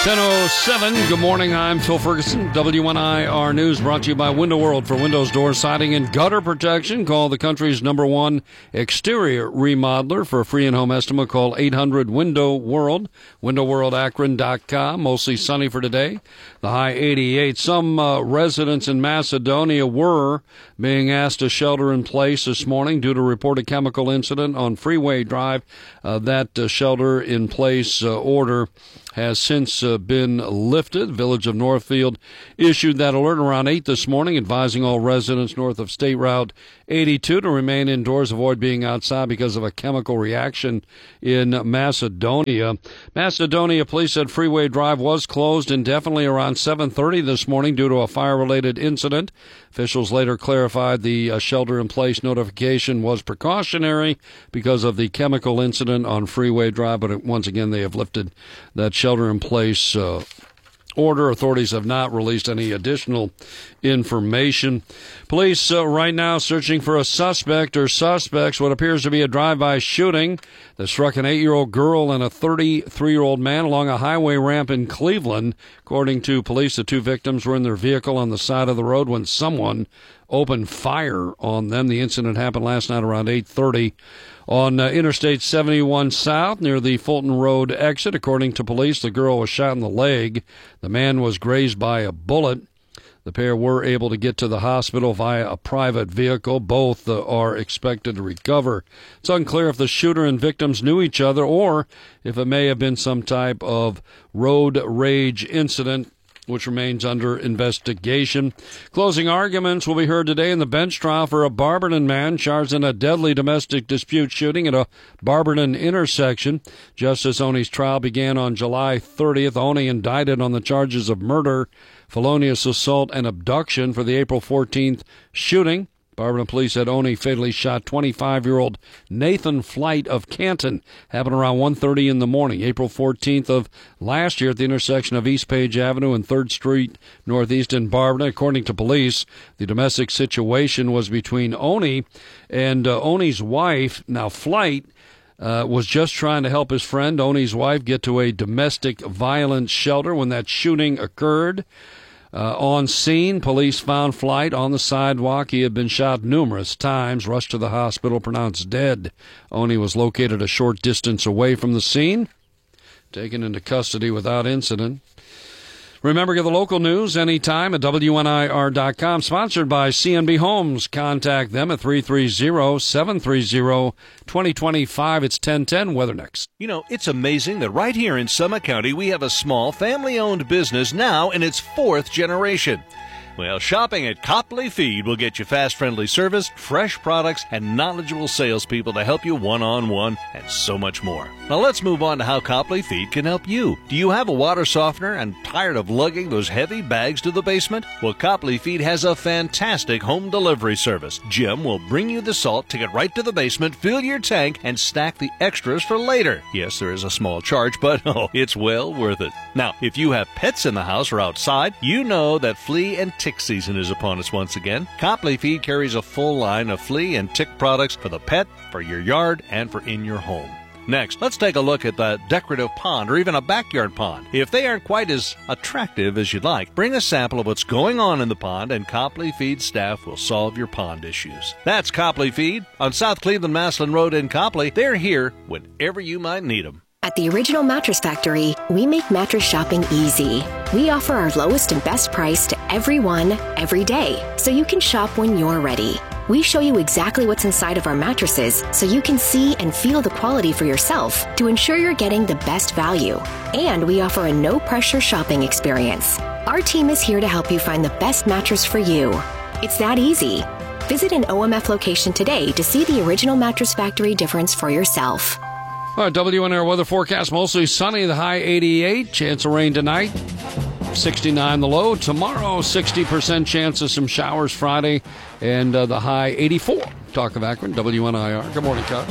[SPEAKER 3] ten oh seven, good morning, I'm Phil Ferguson. W N I R News brought to you by Window World. For windows, doors, siding, and gutter protection, call the country's number one exterior remodeler. For a free in-home estimate, call eight hundred window world, window world akron dot com. Mostly sunny for today, the high eighty-eight. Some uh, residents in Macedonia were being asked to shelter in place this morning due to a reported chemical incident on Freeway Drive. Uh, that uh, shelter in place uh, order has since uh, been lifted. Village of Northfield issued that alert around eight this morning, advising all residents north of State Route eighty-two to remain indoors, avoid being outside because of a chemical reaction in Macedonia. Macedonia police said Freeway Drive was closed indefinitely around seven thirty this morning due to a fire-related incident. Officials later clarified the uh, shelter-in-place notification was precautionary because of the chemical incident on Freeway Drive, but it, once again they have lifted that shelter-in-place uh, order. Authorities have not released any additional information. Police uh, right now searching for a suspect or suspects, what appears to be a drive-by shooting that struck an eight-year-old girl and a thirty-three-year-old man along a highway ramp in Cleveland. According to police, the two victims were in their vehicle on the side of the road when someone opened fire on them. The incident happened last night around eight thirty on uh, Interstate seventy-one South near the Fulton Road exit. According to police, the girl was shot in the leg. The man was grazed by a bullet. The pair were able to get to the hospital via a private vehicle. Both uh, are expected to recover. It's unclear if the shooter and victims knew each other or if it may have been some type of road rage incident, which remains under investigation. Closing arguments will be heard today in the bench trial for a Barberton man charged in a deadly domestic dispute shooting at a Barberton intersection. Justice Oney's trial began on July thirtieth. Oney indicted on the charges of murder, felonious assault, and abduction for the April fourteenth shooting. Barberton police said Oney fatally shot twenty-five-year-old Nathan Flight of Canton. Happened around one thirty in the morning, April fourteenth of last year at the intersection of East Page Avenue and third Street Northeast in Barberton. According to police, the domestic situation was between Oney and uh, Oney's wife. Now, Flight uh, was just trying to help his friend, Oney's wife, get to a domestic violence shelter when that shooting occurred. Uh, on scene, police found Flight on the sidewalk. He had been shot numerous times, rushed to the hospital, pronounced dead. Oney was located a short distance away from the scene, taken into custody without incident. Remember, get the local news anytime at W N I R dot com. Sponsored by C N B Homes. Contact them at three three zero, seven three zero, two zero two five. It's ten ten. Weather next.
[SPEAKER 1] You know, it's amazing that right here in Summit County, we have a small family-owned business now in its fourth generation. Well, shopping at Copley Feed will get you fast, friendly service, fresh products, and knowledgeable salespeople to help you one-on-one, and so much more. Now let's move on to how Copley Feed can help you. Do you have a water softener and tired of lugging those heavy bags to the basement? Well, Copley Feed has a fantastic home delivery service. Jim will bring you the salt, take it right to the basement, fill your tank, and stack the extras for later. Yes, there is a small charge, but oh, it's well worth it. Now, if you have pets in the house or outside, you know that flea and tick season is upon us once again. Copley Feed carries a full line of flea and tick products for the pet, for your yard, and for in your home. Next, let's take a look at the decorative pond or even a backyard pond. If they aren't quite as attractive as you'd like, bring a sample of what's going on in the pond and Copley Feed staff will solve your pond issues. That's Copley Feed on South Cleveland Maslin Road in Copley. They're here whenever you might need them.
[SPEAKER 2] At the Original Mattress Factory, we make mattress shopping easy. We offer our lowest and best price to everyone, every day, so you can shop when you're ready. We show you exactly what's inside of our mattresses so you can see and feel the quality for yourself to ensure you're getting the best value. And we offer a no-pressure shopping experience. Our team is here to help you find the best mattress for you. It's that easy. Visit an O M F location today to see the Original Mattress Factory difference for yourself.
[SPEAKER 3] All right, W N R weather forecast, mostly sunny, the high eighty-eight. Chance of rain tonight, sixty-nine the low. Tomorrow, sixty percent chance of some showers Friday, and uh, the high eighty-four. Talk of Akron, W N I R. Good morning, Coach.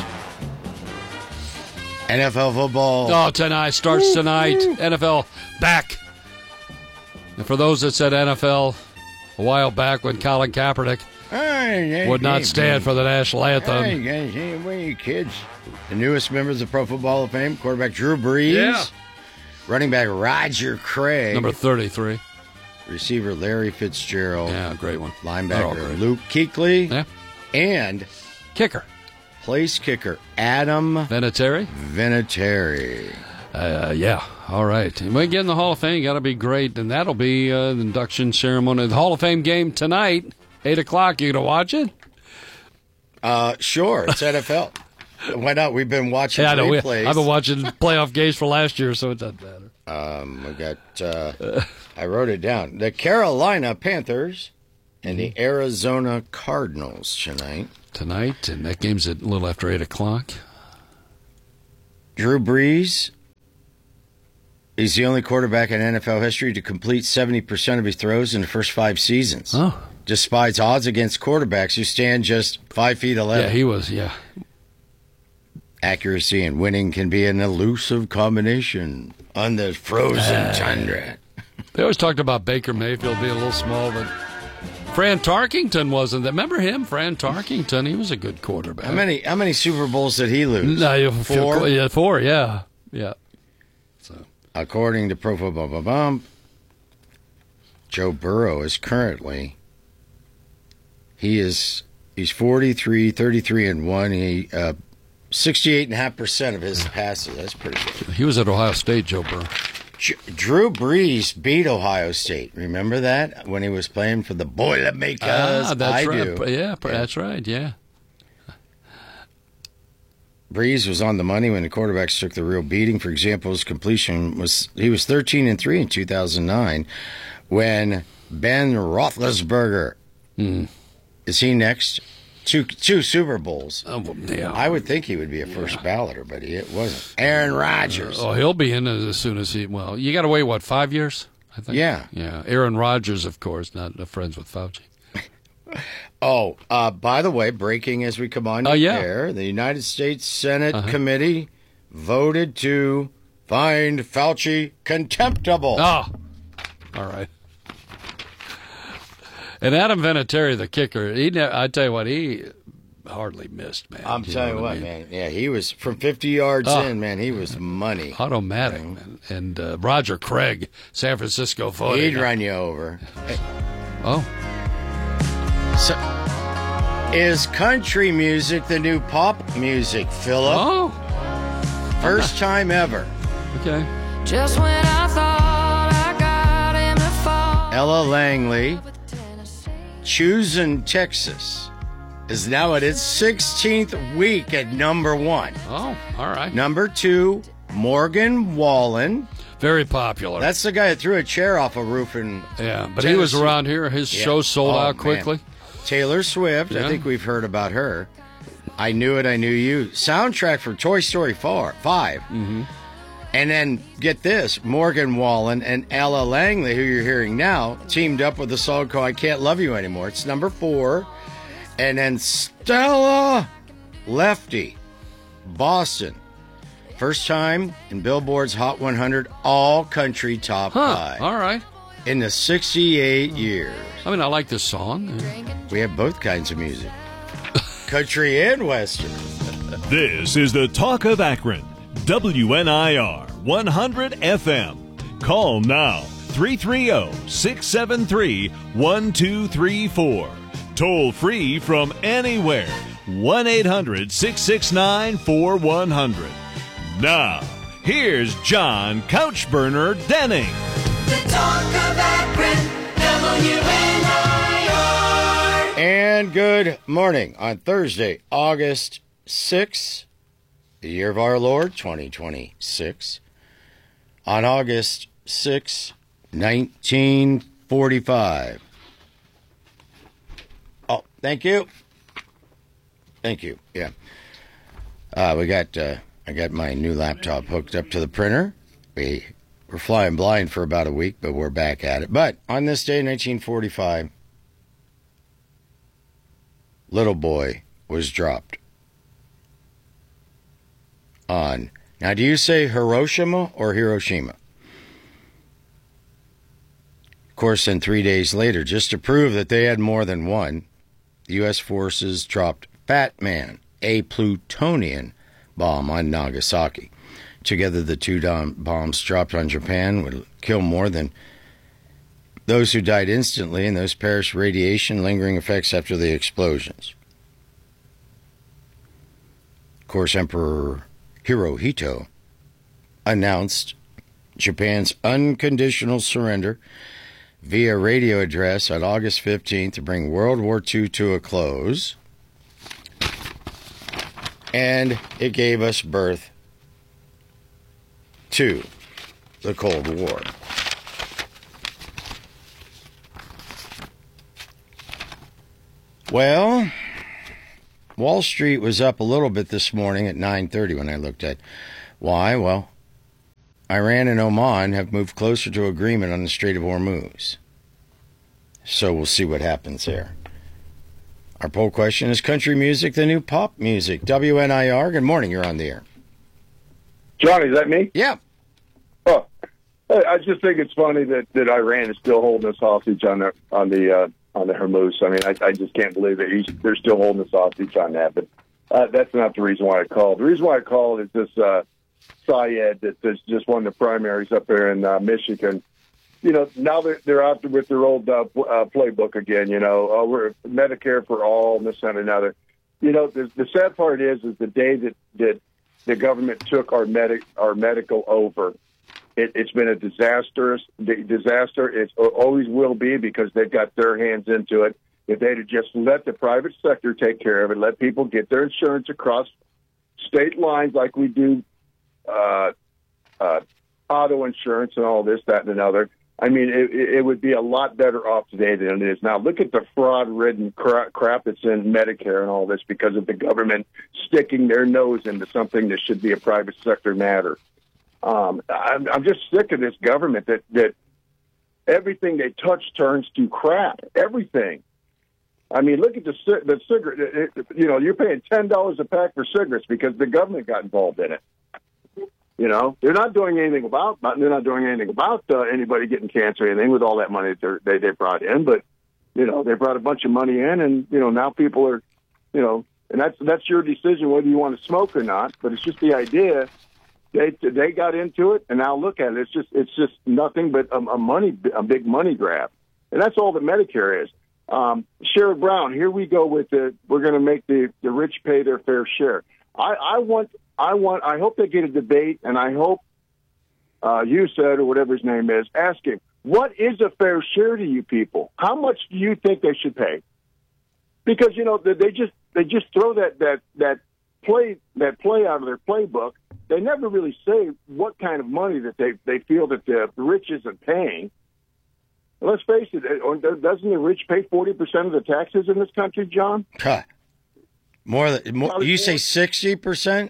[SPEAKER 5] N F L football.
[SPEAKER 3] Oh, tonight, starts woo, tonight. Woo. N F L back. And for those that said N F L a while back when Colin Kaepernick
[SPEAKER 5] hey,
[SPEAKER 3] would not stand
[SPEAKER 5] be.
[SPEAKER 3] for the national anthem.
[SPEAKER 5] Hey, guys, hey, wait, kids. The newest members of the Pro Football Hall of Fame, quarterback Drew Brees.
[SPEAKER 3] Yeah.
[SPEAKER 5] Running back Roger Craig.
[SPEAKER 3] Number thirty-three.
[SPEAKER 5] Receiver Larry Fitzgerald.
[SPEAKER 3] Yeah, great one.
[SPEAKER 5] Linebacker Luke Kuechly.
[SPEAKER 3] Yeah.
[SPEAKER 5] And
[SPEAKER 3] kicker.
[SPEAKER 5] Place kicker Adam
[SPEAKER 3] Vinatieri.
[SPEAKER 5] Vinatieri.
[SPEAKER 3] Uh, yeah. All right. When you get in the Hall of Fame, you got to be great, and that'll be uh, the induction ceremony. The Hall of Fame game tonight, eight o'clock. You gonna watch it?
[SPEAKER 5] Uh, sure. It's N F L. Why not? We've been watching
[SPEAKER 3] yeah, I know.
[SPEAKER 5] replays.
[SPEAKER 3] I've been watching playoff games for last year, so it doesn't matter.
[SPEAKER 5] Um, we got. Uh, I wrote it down. The Carolina Panthers and the Arizona Cardinals tonight.
[SPEAKER 3] Tonight, and that game's at a little after eight o'clock.
[SPEAKER 5] Drew Brees. He's the only quarterback in N F L history to complete seventy percent of his throws in the first five seasons.
[SPEAKER 3] Oh.
[SPEAKER 5] Despite odds against quarterbacks who stand just five feet eleven.
[SPEAKER 3] Yeah, he was, yeah.
[SPEAKER 5] Accuracy and winning can be an elusive combination on the frozen uh, tundra.
[SPEAKER 3] They always talked about Baker Mayfield being a little small, but Fran Tarkington wasn't that. Remember him, Fran Tarkington? He was a good quarterback.
[SPEAKER 5] How many How many Super Bowls did he lose?
[SPEAKER 3] No,
[SPEAKER 5] four?
[SPEAKER 3] Yeah, four, yeah. Yeah. So.
[SPEAKER 5] According to Pro Football Bump, Joe Burrow is currently, he is, he's forty-three, thirty-three, and one. He, uh, sixty-eight point five percent of his passes. That's pretty good.
[SPEAKER 3] He was at Ohio State, Joe Burrow.
[SPEAKER 5] Drew Brees beat Ohio State. Remember that? When he was playing for the Boilermakers?
[SPEAKER 3] Ah, that's
[SPEAKER 5] I
[SPEAKER 3] right.
[SPEAKER 5] do.
[SPEAKER 3] Yeah,
[SPEAKER 5] yeah,
[SPEAKER 3] that's right, yeah.
[SPEAKER 5] Brees was on the money when the quarterbacks took the real beating. For example, his completion was, he was thirteen and three in two thousand nine when Ben Roethlisberger,
[SPEAKER 3] mm.
[SPEAKER 5] is he next? Two two Super Bowls.
[SPEAKER 3] Oh, yeah.
[SPEAKER 5] I would think he would be a first yeah. balloter, but he wasn't. Aaron Rodgers.
[SPEAKER 3] Uh, oh, he'll be in as soon as he. Well, you got to wait what five years? I think.
[SPEAKER 5] Yeah,
[SPEAKER 3] yeah. Aaron Rodgers, of course, not friends with Fauci.
[SPEAKER 5] oh, uh, by the way, breaking as we come on
[SPEAKER 3] oh, yeah.
[SPEAKER 5] air, the United States Senate
[SPEAKER 3] uh-huh.
[SPEAKER 5] committee voted to find Fauci contemptible.
[SPEAKER 3] Oh, all right. And Adam Vinatieri, the kicker, he I tell you what, he hardly missed, man.
[SPEAKER 5] I'm
[SPEAKER 3] you
[SPEAKER 5] telling you what, I mean? man. Yeah, he was from fifty yards oh, in, man. He was money.
[SPEAKER 3] Automatic, you know? man. And uh, Roger Craig, San Francisco photo.
[SPEAKER 5] He'd run you over. Hey.
[SPEAKER 3] Oh.
[SPEAKER 5] So, is country music the new pop music, Philip?
[SPEAKER 3] Oh.
[SPEAKER 5] First time ever.
[SPEAKER 3] Okay.
[SPEAKER 4] Just when I thought I got him to fall.
[SPEAKER 5] Ella Langley. Choosing Texas is now at its sixteenth week at number one.
[SPEAKER 3] Oh, all right.
[SPEAKER 5] Number two, Morgan Wallen.
[SPEAKER 3] Very popular.
[SPEAKER 5] That's the guy that threw a chair off a roof in
[SPEAKER 3] Yeah, but
[SPEAKER 5] Tennessee.
[SPEAKER 3] He was around here. His yeah. show sold
[SPEAKER 5] oh,
[SPEAKER 3] out quickly.
[SPEAKER 5] Man. Taylor Swift, yeah. I think we've heard about her. I Knew It, I Knew You. Soundtrack for Toy Story four, five.
[SPEAKER 3] Mm-hmm.
[SPEAKER 5] And then, get this, Morgan Wallen and Ella Langley, who you're hearing now, teamed up with a song called I Can't Love You Anymore. It's number four. And then Stella Lefty, Boston. First time in Billboard's Hot one hundred all-country top
[SPEAKER 3] huh,
[SPEAKER 5] five.
[SPEAKER 3] All right.
[SPEAKER 5] In the sixty-eight years.
[SPEAKER 3] I mean, I like this song.
[SPEAKER 5] We have both kinds of music. Country and Western.
[SPEAKER 1] This is the Talk of Akron. W N I R one hundred F M. Call now three three zero, six seven three, one two three four. Toll free from anywhere. one eight hundred, six six nine, four one zero zero. Now, here's John Couchburner Denning.
[SPEAKER 4] The Talk of Akron, W N I R.
[SPEAKER 5] And good morning on Thursday, August sixth. The year of our Lord, twenty twenty-six. On August sixth, nineteen forty-five. Oh, thank you. Thank you. Yeah. Uh, we got, uh, I got my new laptop hooked up to the printer. We were flying blind for about a week, but we're back at it. But on this day, nineteen forty-five, Little Boy was dropped. On. Now, do you say Hiroshima or Hiroshima? Of course, then three days later, just to prove that they had more than one, the U S forces dropped Fat Man, a plutonium bomb on Nagasaki. Together, the two dom- bombs dropped on Japan would kill more than those who died instantly, and those perished radiation lingering effects after the explosions. Of course, Emperor Hirohito announced Japan's unconditional surrender via radio address on August fifteenth to bring World War Two to a close. And it gave us birth to the Cold War. Well, Wall Street was up a little bit this morning at nine thirty when I looked at why. Well, Iran and Oman have moved closer to agreement on the Strait of Hormuz. So we'll see what happens there. Our poll question is country music the new pop music? W N I R, good morning, you're on the air.
[SPEAKER 6] Johnny, is that me?
[SPEAKER 5] Yeah.
[SPEAKER 6] Oh, I just think it's funny that, that Iran is still holding us hostage on the on the uh, on the Hormuz. I mean, I, I just can't believe that he's, they're still holding us hostage on that. But uh, that's not the reason why I called. The reason why I called is this uh, Syed that that's just won the primaries up there in uh, Michigan. You know, now they're, they're out with their old uh, uh, playbook again. You know, uh, we're Medicare for all, and this and another. You know, the, the sad part is, is the day that, that the government took our medic our medical over. It, it's been a disastrous disaster. It always will be because they've got their hands into it. If they'd have just let the private sector take care of it, let people get their insurance across state lines like we do uh, uh, auto insurance and all this, that, and another. I mean, it, it would be a lot better off today than it is now. Look at the fraud-ridden crap, crap that's in Medicare and all this because of the government sticking their nose into something that should be a private sector matter. Um, I'm, I'm just sick of this government that, that everything they touch turns to crap. Everything. I mean, look at the the cigarette. It, it, you know, you're paying ten dollars a pack for cigarettes because the government got involved in it. You know, they're not doing anything about. They're not doing anything about uh, anybody getting cancer or anything with all that money that they they brought in. But you know, they brought a bunch of money in, and you know, now people are, you know, and that's that's your decision whether you want to smoke or not. But it's just the idea. They they got into it, and now look at it. It's just it's just nothing but a, a money a big money grab, and that's all that Medicare is. Um, Sherrod Brown, here we go with the. We're going to make the, the rich pay their fair share. I, I want I want I hope they get a debate, and I hope uh, you said or whatever his name is, ask him what is a fair share to you people. How much do you think they should pay? Because you know they just they just throw that that that play that play out of their playbook. They never really say what kind of money that they, they feel that the rich isn't paying. Let's face it, doesn't the rich pay forty percent of the taxes in this country, John?
[SPEAKER 5] Huh. More than more, you say sixty percent?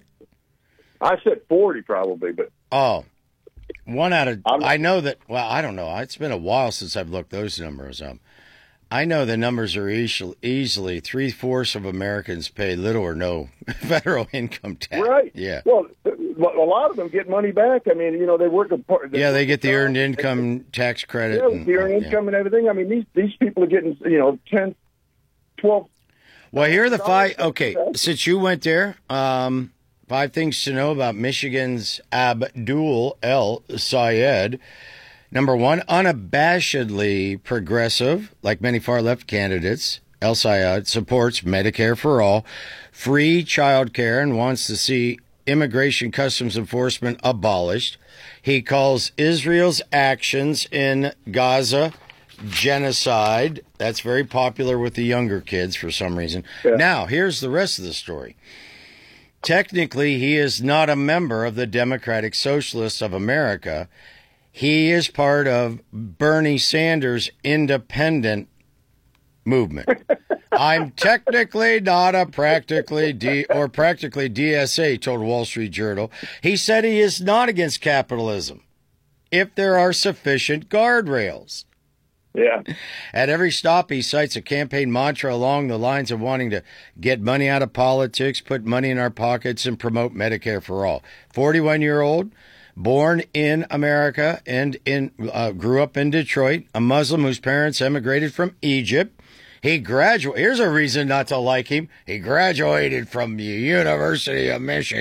[SPEAKER 6] I said forty probably, but
[SPEAKER 5] oh, one out of I know that. Well, I don't know. It's been a while since I've looked those numbers up. I know the numbers are easily, easily three-fourths of Americans pay little or no federal income tax.
[SPEAKER 6] Right.
[SPEAKER 5] Yeah.
[SPEAKER 6] Well, a lot of them get money back. I mean, you know, they work a part.
[SPEAKER 5] Yeah, they get the earned income tax credit.
[SPEAKER 6] Yeah,
[SPEAKER 5] and,
[SPEAKER 6] the earned
[SPEAKER 5] yeah.
[SPEAKER 6] income and everything. I mean, these these people are getting, you know, ten, twelve.
[SPEAKER 5] Well, here are the five. Okay, since you went there, um, five things to know about Michigan's Abdul El Sayed. Number one, unabashedly progressive, like many far-left candidates, El Sayed supports Medicare for all, free child care, and wants to see immigration customs enforcement abolished. He calls Israel's actions in Gaza genocide. That's very popular with the younger kids for some reason. Yeah. Now, here's the rest of the story. Technically, he is not a member of the Democratic Socialists of America. He is part of Bernie Sanders' independent movement. I'm technically not a practically D or practically D S A, told Wall Street Journal. He said he is not against capitalism if there are sufficient guardrails.
[SPEAKER 6] Yeah.
[SPEAKER 5] At every stop, he cites a campaign mantra along the lines of wanting to get money out of politics, put money in our pockets, and promote Medicare for all. forty-one-year-old. Born in America and in uh, grew up in Detroit, a Muslim whose parents emigrated from Egypt. He graduated. Here's a reason not to like him. He graduated from the University of Michigan.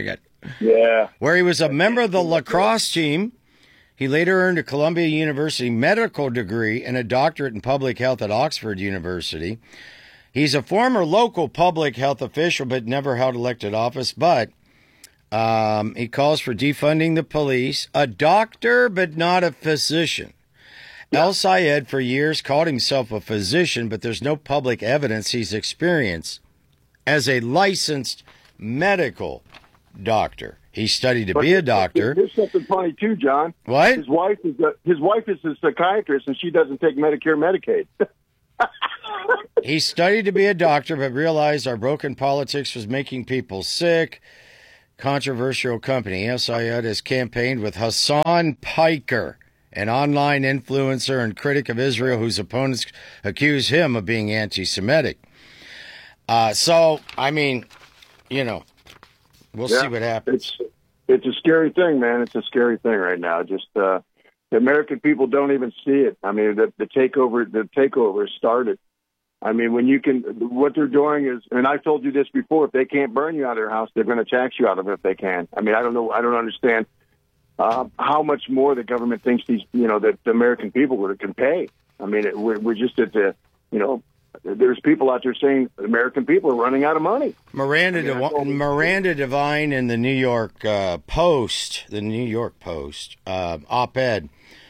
[SPEAKER 6] Yeah.
[SPEAKER 5] Where he was a member of the lacrosse team. He later earned a Columbia University medical degree and a doctorate in public health at Oxford University. He's a former local public health official, but never held elected office. But um, he calls for defunding the police. A doctor, but not a physician. El Sayed, for years, called himself a physician, but there's no public evidence he's experienced as a licensed medical doctor. He studied to
[SPEAKER 6] But
[SPEAKER 5] be a doctor.
[SPEAKER 6] There's something funny too, John.
[SPEAKER 5] What?
[SPEAKER 6] His wife is a, his wife is a psychiatrist, and she doesn't take Medicare, Medicaid.
[SPEAKER 5] He studied to be a doctor, but realized our broken politics was making people sick. Controversial company. El Sayed has campaigned with Hassan Piker, an online influencer and critic of Israel whose opponents accuse him of being anti-Semitic. Uh, so, I mean, you know, we'll
[SPEAKER 6] Yeah,
[SPEAKER 5] see what happens.
[SPEAKER 6] It's, it's a scary thing, man. It's a scary thing right now. Just uh, the American people don't even see it. I mean, the, the takeover, the takeover started. I mean, when you can, what they're doing is, and I told you this before, if they can't burn you out of their house, they're going to tax you out of it if they can. I mean, I don't know, I don't understand uh, how much more the government thinks these, you know, that the American people can pay. I mean, it, we're, we're just at the, you know, there's people out there saying American people are running out of money.
[SPEAKER 5] Miranda,
[SPEAKER 6] I mean,
[SPEAKER 5] Devi-
[SPEAKER 6] I told-
[SPEAKER 5] Miranda Devine in the New York uh, Post, the New York Post uh, op-ed,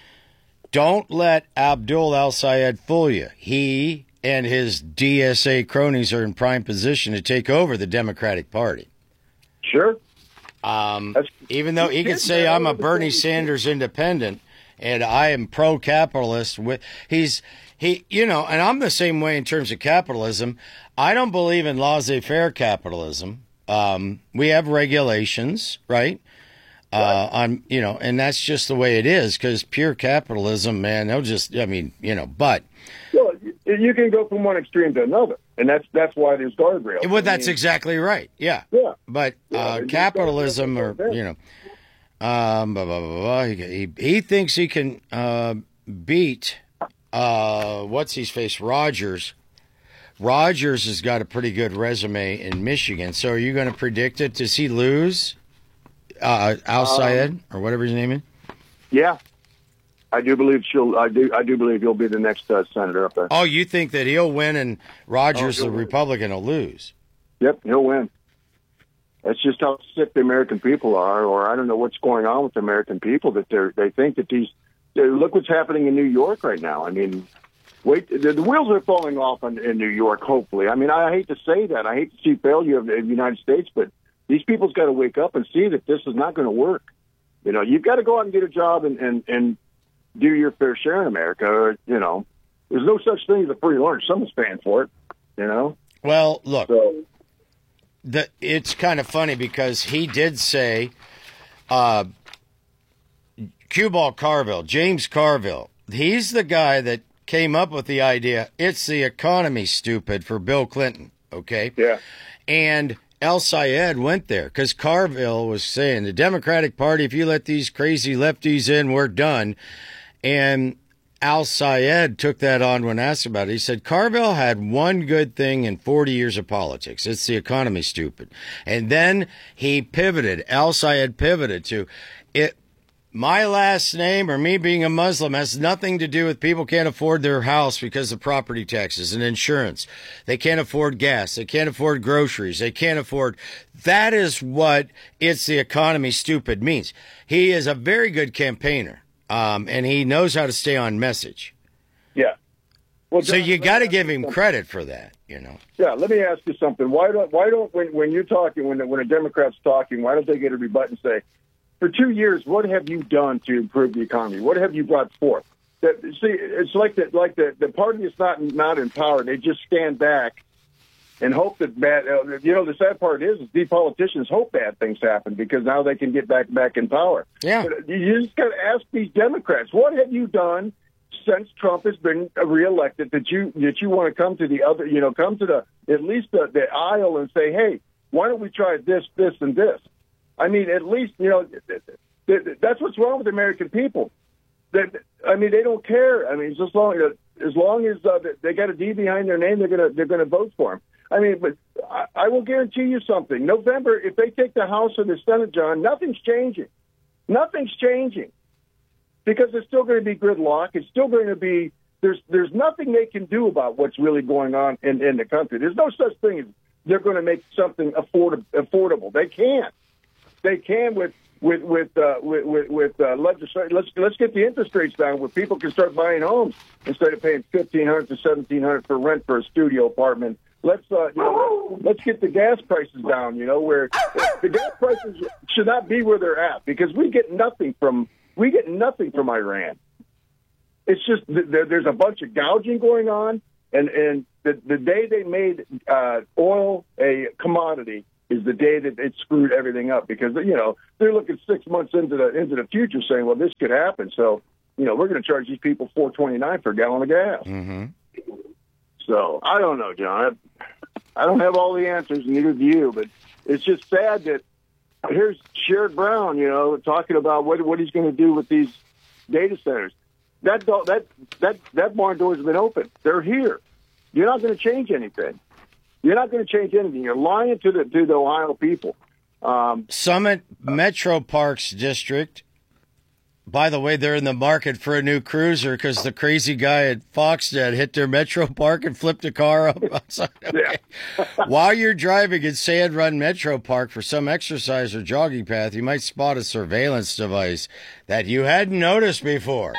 [SPEAKER 5] don't let Abdul El Sayed fool you. He and his D S A cronies are in prime position to take over the Democratic Party.
[SPEAKER 6] Sure.
[SPEAKER 5] Um, even though he could say I'm a Bernie Sanders independent and I am pro-capitalist, with he's he, you know, and I'm the same way in terms of capitalism. I don't believe in laissez-faire capitalism. Um, we have regulations, right? Uh, on you know, and that's just the way it is. Because pure capitalism, man, they'll just, I mean, you know, but.
[SPEAKER 6] Well, you can go from one extreme to another, and that's that's why there's guardrails.
[SPEAKER 5] Well, that's exactly right. Yeah.
[SPEAKER 6] Yeah.
[SPEAKER 5] But
[SPEAKER 6] Yeah,
[SPEAKER 5] uh,
[SPEAKER 6] there's
[SPEAKER 5] capitalism, or
[SPEAKER 6] guardrails.
[SPEAKER 5] you know, um, blah, blah, blah, blah. He, he he thinks he can uh, beat uh, what's his face Rogers. Rogers has got a pretty good resume in Michigan. So are you going to predict it? Does he lose? Uh, Al Sayed
[SPEAKER 6] Um,
[SPEAKER 5] or whatever his name is.
[SPEAKER 6] Yeah, I do believe she'll. I do. I do believe he'll be the next uh, senator up there.
[SPEAKER 5] Oh, you think that he'll win and Rogers,
[SPEAKER 6] Oh,
[SPEAKER 5] the
[SPEAKER 6] he'll win.
[SPEAKER 5] Republican, will lose?
[SPEAKER 6] Yep, he'll win. That's just how sick the American people are, or I don't know what's going on with the American people that they they think that these. They, look what's happening in New York right now. I mean, wait, the, the wheels are falling off in, in New York. Hopefully, I mean, I hate to say that. I hate to see failure of the United States, but these people's got to wake up and see that this is not going to work. You know, you've got to go out and get a job and, and, and do your fair share in America. Or, you know, there's no such thing as a free lunch. Someone's paying for it, you know?
[SPEAKER 5] Well, look,
[SPEAKER 6] So,
[SPEAKER 5] the, it's kind of funny because he did say, uh, Q-Ball Carville, James Carville, he's the guy that came up with the idea, it's the economy, stupid, for Bill Clinton, okay?
[SPEAKER 6] Yeah.
[SPEAKER 5] And El Sayed went there because Carville was saying the Democratic Party, if you let these crazy lefties in, we're done. And Al Sayed took that on when asked about it. He said, Carville had one good thing in forty years of politics. It's the economy, stupid. And then he pivoted. Al Sayed pivoted to it. My last name or me being a Muslim has nothing to do with people can't afford their house because of property taxes and insurance. They can't afford gas. They can't afford groceries. They can't afford. That is what it's the economy stupid means. He is a very good campaigner, um, and he knows how to stay on message.
[SPEAKER 6] yeah. Well,
[SPEAKER 5] So
[SPEAKER 6] John,
[SPEAKER 5] you
[SPEAKER 6] let
[SPEAKER 5] got to
[SPEAKER 6] me ask
[SPEAKER 5] give
[SPEAKER 6] you
[SPEAKER 5] him
[SPEAKER 6] something.
[SPEAKER 5] credit for that, you know.
[SPEAKER 6] Yeah, let me ask you something. Why don't why don't when when you're talking when when a Democrat's talking, why don't they get a rebut and say, for two years, what have you done to improve the economy? What have you brought forth? That, see, it's like the like the, the party is not not in power. They just stand back and hope that bad. Uh, you know, the sad part is, is the politicians hope bad things happen because now they can get back back in power.
[SPEAKER 5] Yeah.
[SPEAKER 6] But you just got to ask these Democrats, what have you done since Trump has been reelected that you that you want to come to the other, you know, come to the at least the, the aisle and say, hey, why don't we try this, this, and this? I mean, at least, you know, that's what's wrong with the American people. That I mean, they don't care. I mean, just long as long as uh, they got a D behind their name, they're gonna they're gonna vote for him. I mean, but I, I will guarantee you something. November, if they take the House or the Senate, John, nothing's changing. Nothing's changing because it's still going to be gridlock. It's still going to be there's there's nothing they can do about what's really going on in, in the country. There's no such thing as they're going to make something afford, affordable. They can't. They can with with with uh, with with, with uh, legislation. Let's let's get the interest rates down where people can start buying homes instead of paying fifteen hundred to seventeen hundred for rent for a studio apartment. Let's uh, you know, let's get the gas prices down. You know, where the gas prices should not be where they're at because we get nothing from we get nothing from Iran. It's just there, there's a bunch of gouging going on, and and the the day they made uh, oil a commodity is the day that it screwed everything up because you know they're looking six months into the into the future, saying, well, this could happen. So you know we're going to charge these people four twenty nine for a gallon of gas.
[SPEAKER 5] Mm-hmm.
[SPEAKER 6] So I don't know, John. I, I don't have all the answers, neither do you. But it's just sad that here's Sherrod Brown, you know, talking about what what he's going to do with these data centers. That do- that that that barn door has been open. They're here. You're not going to change anything. You're not going to change anything. You're lying to the to the Ohio people. Um,
[SPEAKER 5] Summit Metro Parks District. By the way, they're in the market for a new cruiser because the crazy guy at Foxnet hit their Metro Park and flipped a car up. Okay. While you're driving in Sand Run Metro Park for some exercise or jogging path, you might spot a surveillance device that you hadn't noticed before.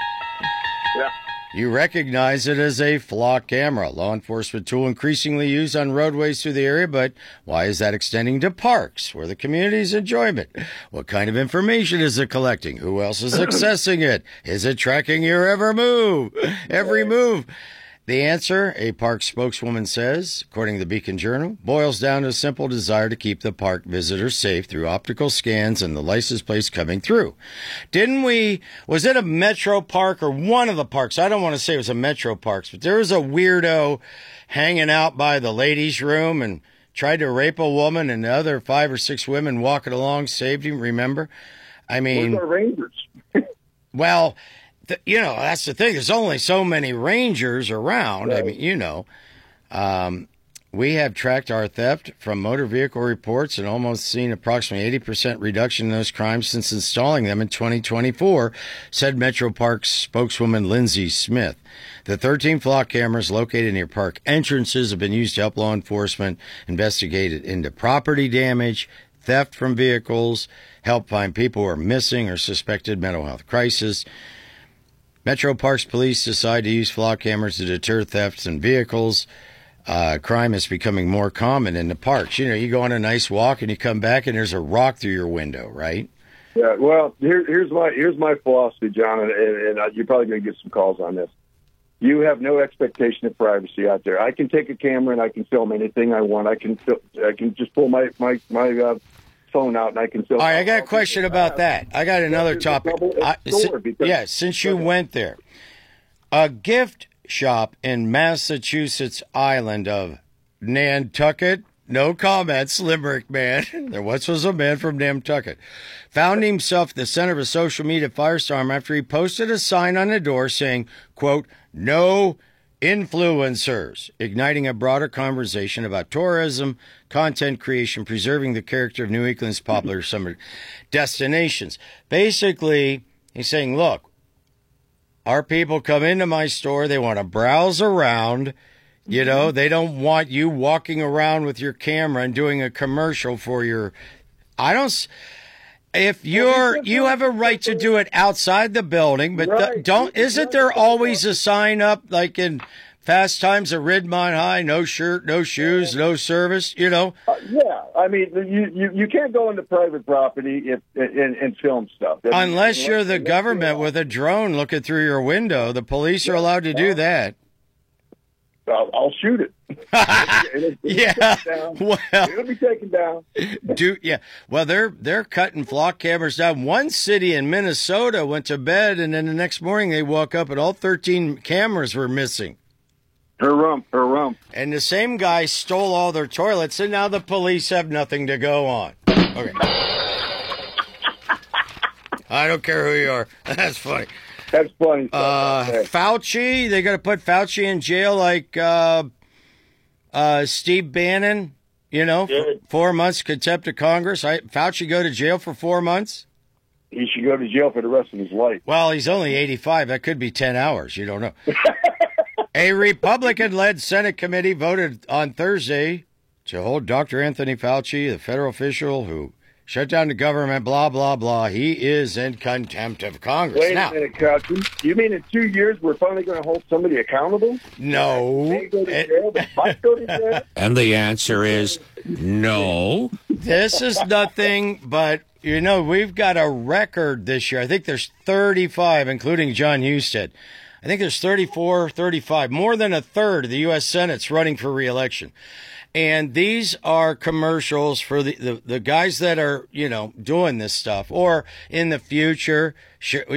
[SPEAKER 6] Yeah.
[SPEAKER 5] You recognize it as a flock camera, law enforcement tool increasingly used on roadways through the area, but why is that extending to parks where the community's enjoyment? What kind of information is it collecting? Who else is accessing it? Is it tracking your every move? Every move? The answer, a park spokeswoman says, according to the Beacon Journal, boils down to a simple desire to keep the park visitors safe through optical scans and the license plates coming through. Didn't we, was it a Metro Park or one of the parks? I don't want to say it was a Metro Parks, but there was a weirdo hanging out by the ladies' room and tried to rape a woman and the other five or six women walking along saved him, remember? I mean...
[SPEAKER 6] Where's our Rangers?
[SPEAKER 5] Well... You know, that's the thing. There's only so many rangers around. Right. I mean, you know, um, we have tracked our theft from motor vehicle reports and almost seen approximately eighty percent reduction in those crimes since installing them in twenty twenty-four, said Metro Parks spokeswoman Lindsay Smith. The thirteen flock cameras located near park entrances have been used to help law enforcement investigate into property damage, theft from vehicles, help find people who are missing or suspected mental health crisis. Metro Parks police decide to use flock cameras to deter thefts in vehicles. Uh, crime is becoming more common in the parks. You know, you go on a nice walk and you come back and there's a rock through your window, right?
[SPEAKER 6] Yeah, well, here, here's my here's my philosophy, John, and, and, and you're probably going to get some calls on this. You have no expectation of privacy out there. I can take a camera and I can film anything I want. I can I can just pull my my my uh, phone out and I can film.
[SPEAKER 5] All right, I got a question about that. I got another topic. I, si- yeah, since you went there, a gift shop in Massachusetts island of Nantucket. No comments, Limerick man. There once was a man from Nantucket. Found himself at the center of a social media firestorm after he posted a sign on the door saying, quote, no influencers, igniting a broader conversation about tourism, content creation, preserving the character of New England's popular summer destinations. Basically, he's saying, look, our people come into my store, they want to browse around. You know, they don't want you walking around with your camera and doing a commercial for your, I don't, if you're, you have a right to do it outside the building, but right. don't, isn't there always a sign up like in Fast Times at Ridgemont High, no shirt, no shoes, no service, you know?
[SPEAKER 6] Uh, yeah, I mean, you, you, you can't go into private property if and, and film stuff. That's,
[SPEAKER 5] unless you're the government with a drone looking through your window, the police are allowed to do that.
[SPEAKER 6] I'll, I'll shoot it. it'll, it'll
[SPEAKER 5] yeah,
[SPEAKER 6] well, it'll be taken down.
[SPEAKER 5] do yeah. Well, they're they're cutting flock cameras down. One city in Minnesota went to bed, and then the next morning they woke up and all thirteen cameras were missing.
[SPEAKER 6] Her rump, her rump.
[SPEAKER 5] And the same guy stole all their toilets, and now the police have nothing to go on. Okay. I don't care who you are. That's funny.
[SPEAKER 6] That's funny.
[SPEAKER 5] Uh, Fauci, they got to put Fauci in jail like uh, Uh, Steve Bannon, you know,
[SPEAKER 6] Good.
[SPEAKER 5] four months contempt of Congress. I, Fauci go to jail for four months?
[SPEAKER 6] He should go to jail for the rest of his life.
[SPEAKER 5] Well, he's only eighty-five. That could be ten hours. You don't know. A Republican-led Senate committee voted on Thursday to hold Doctor Anthony Fauci, the federal official who shut down the government, blah, blah, blah. He is in contempt of Congress.
[SPEAKER 6] Wait
[SPEAKER 5] now,
[SPEAKER 6] a minute, Captain. You mean in two years we're finally going to hold somebody accountable?
[SPEAKER 5] No.
[SPEAKER 6] They go to jail, they might go to jail.
[SPEAKER 7] And the answer is no.
[SPEAKER 5] This is nothing but, you know, we've got a record this year. I think there's thirty-five, including John Husted. I think there's thirty-four, thirty-five, more than a third of the U S Senate's running for re-election. And these are commercials for the, the, the guys that are, you know, doing this stuff, or in the future,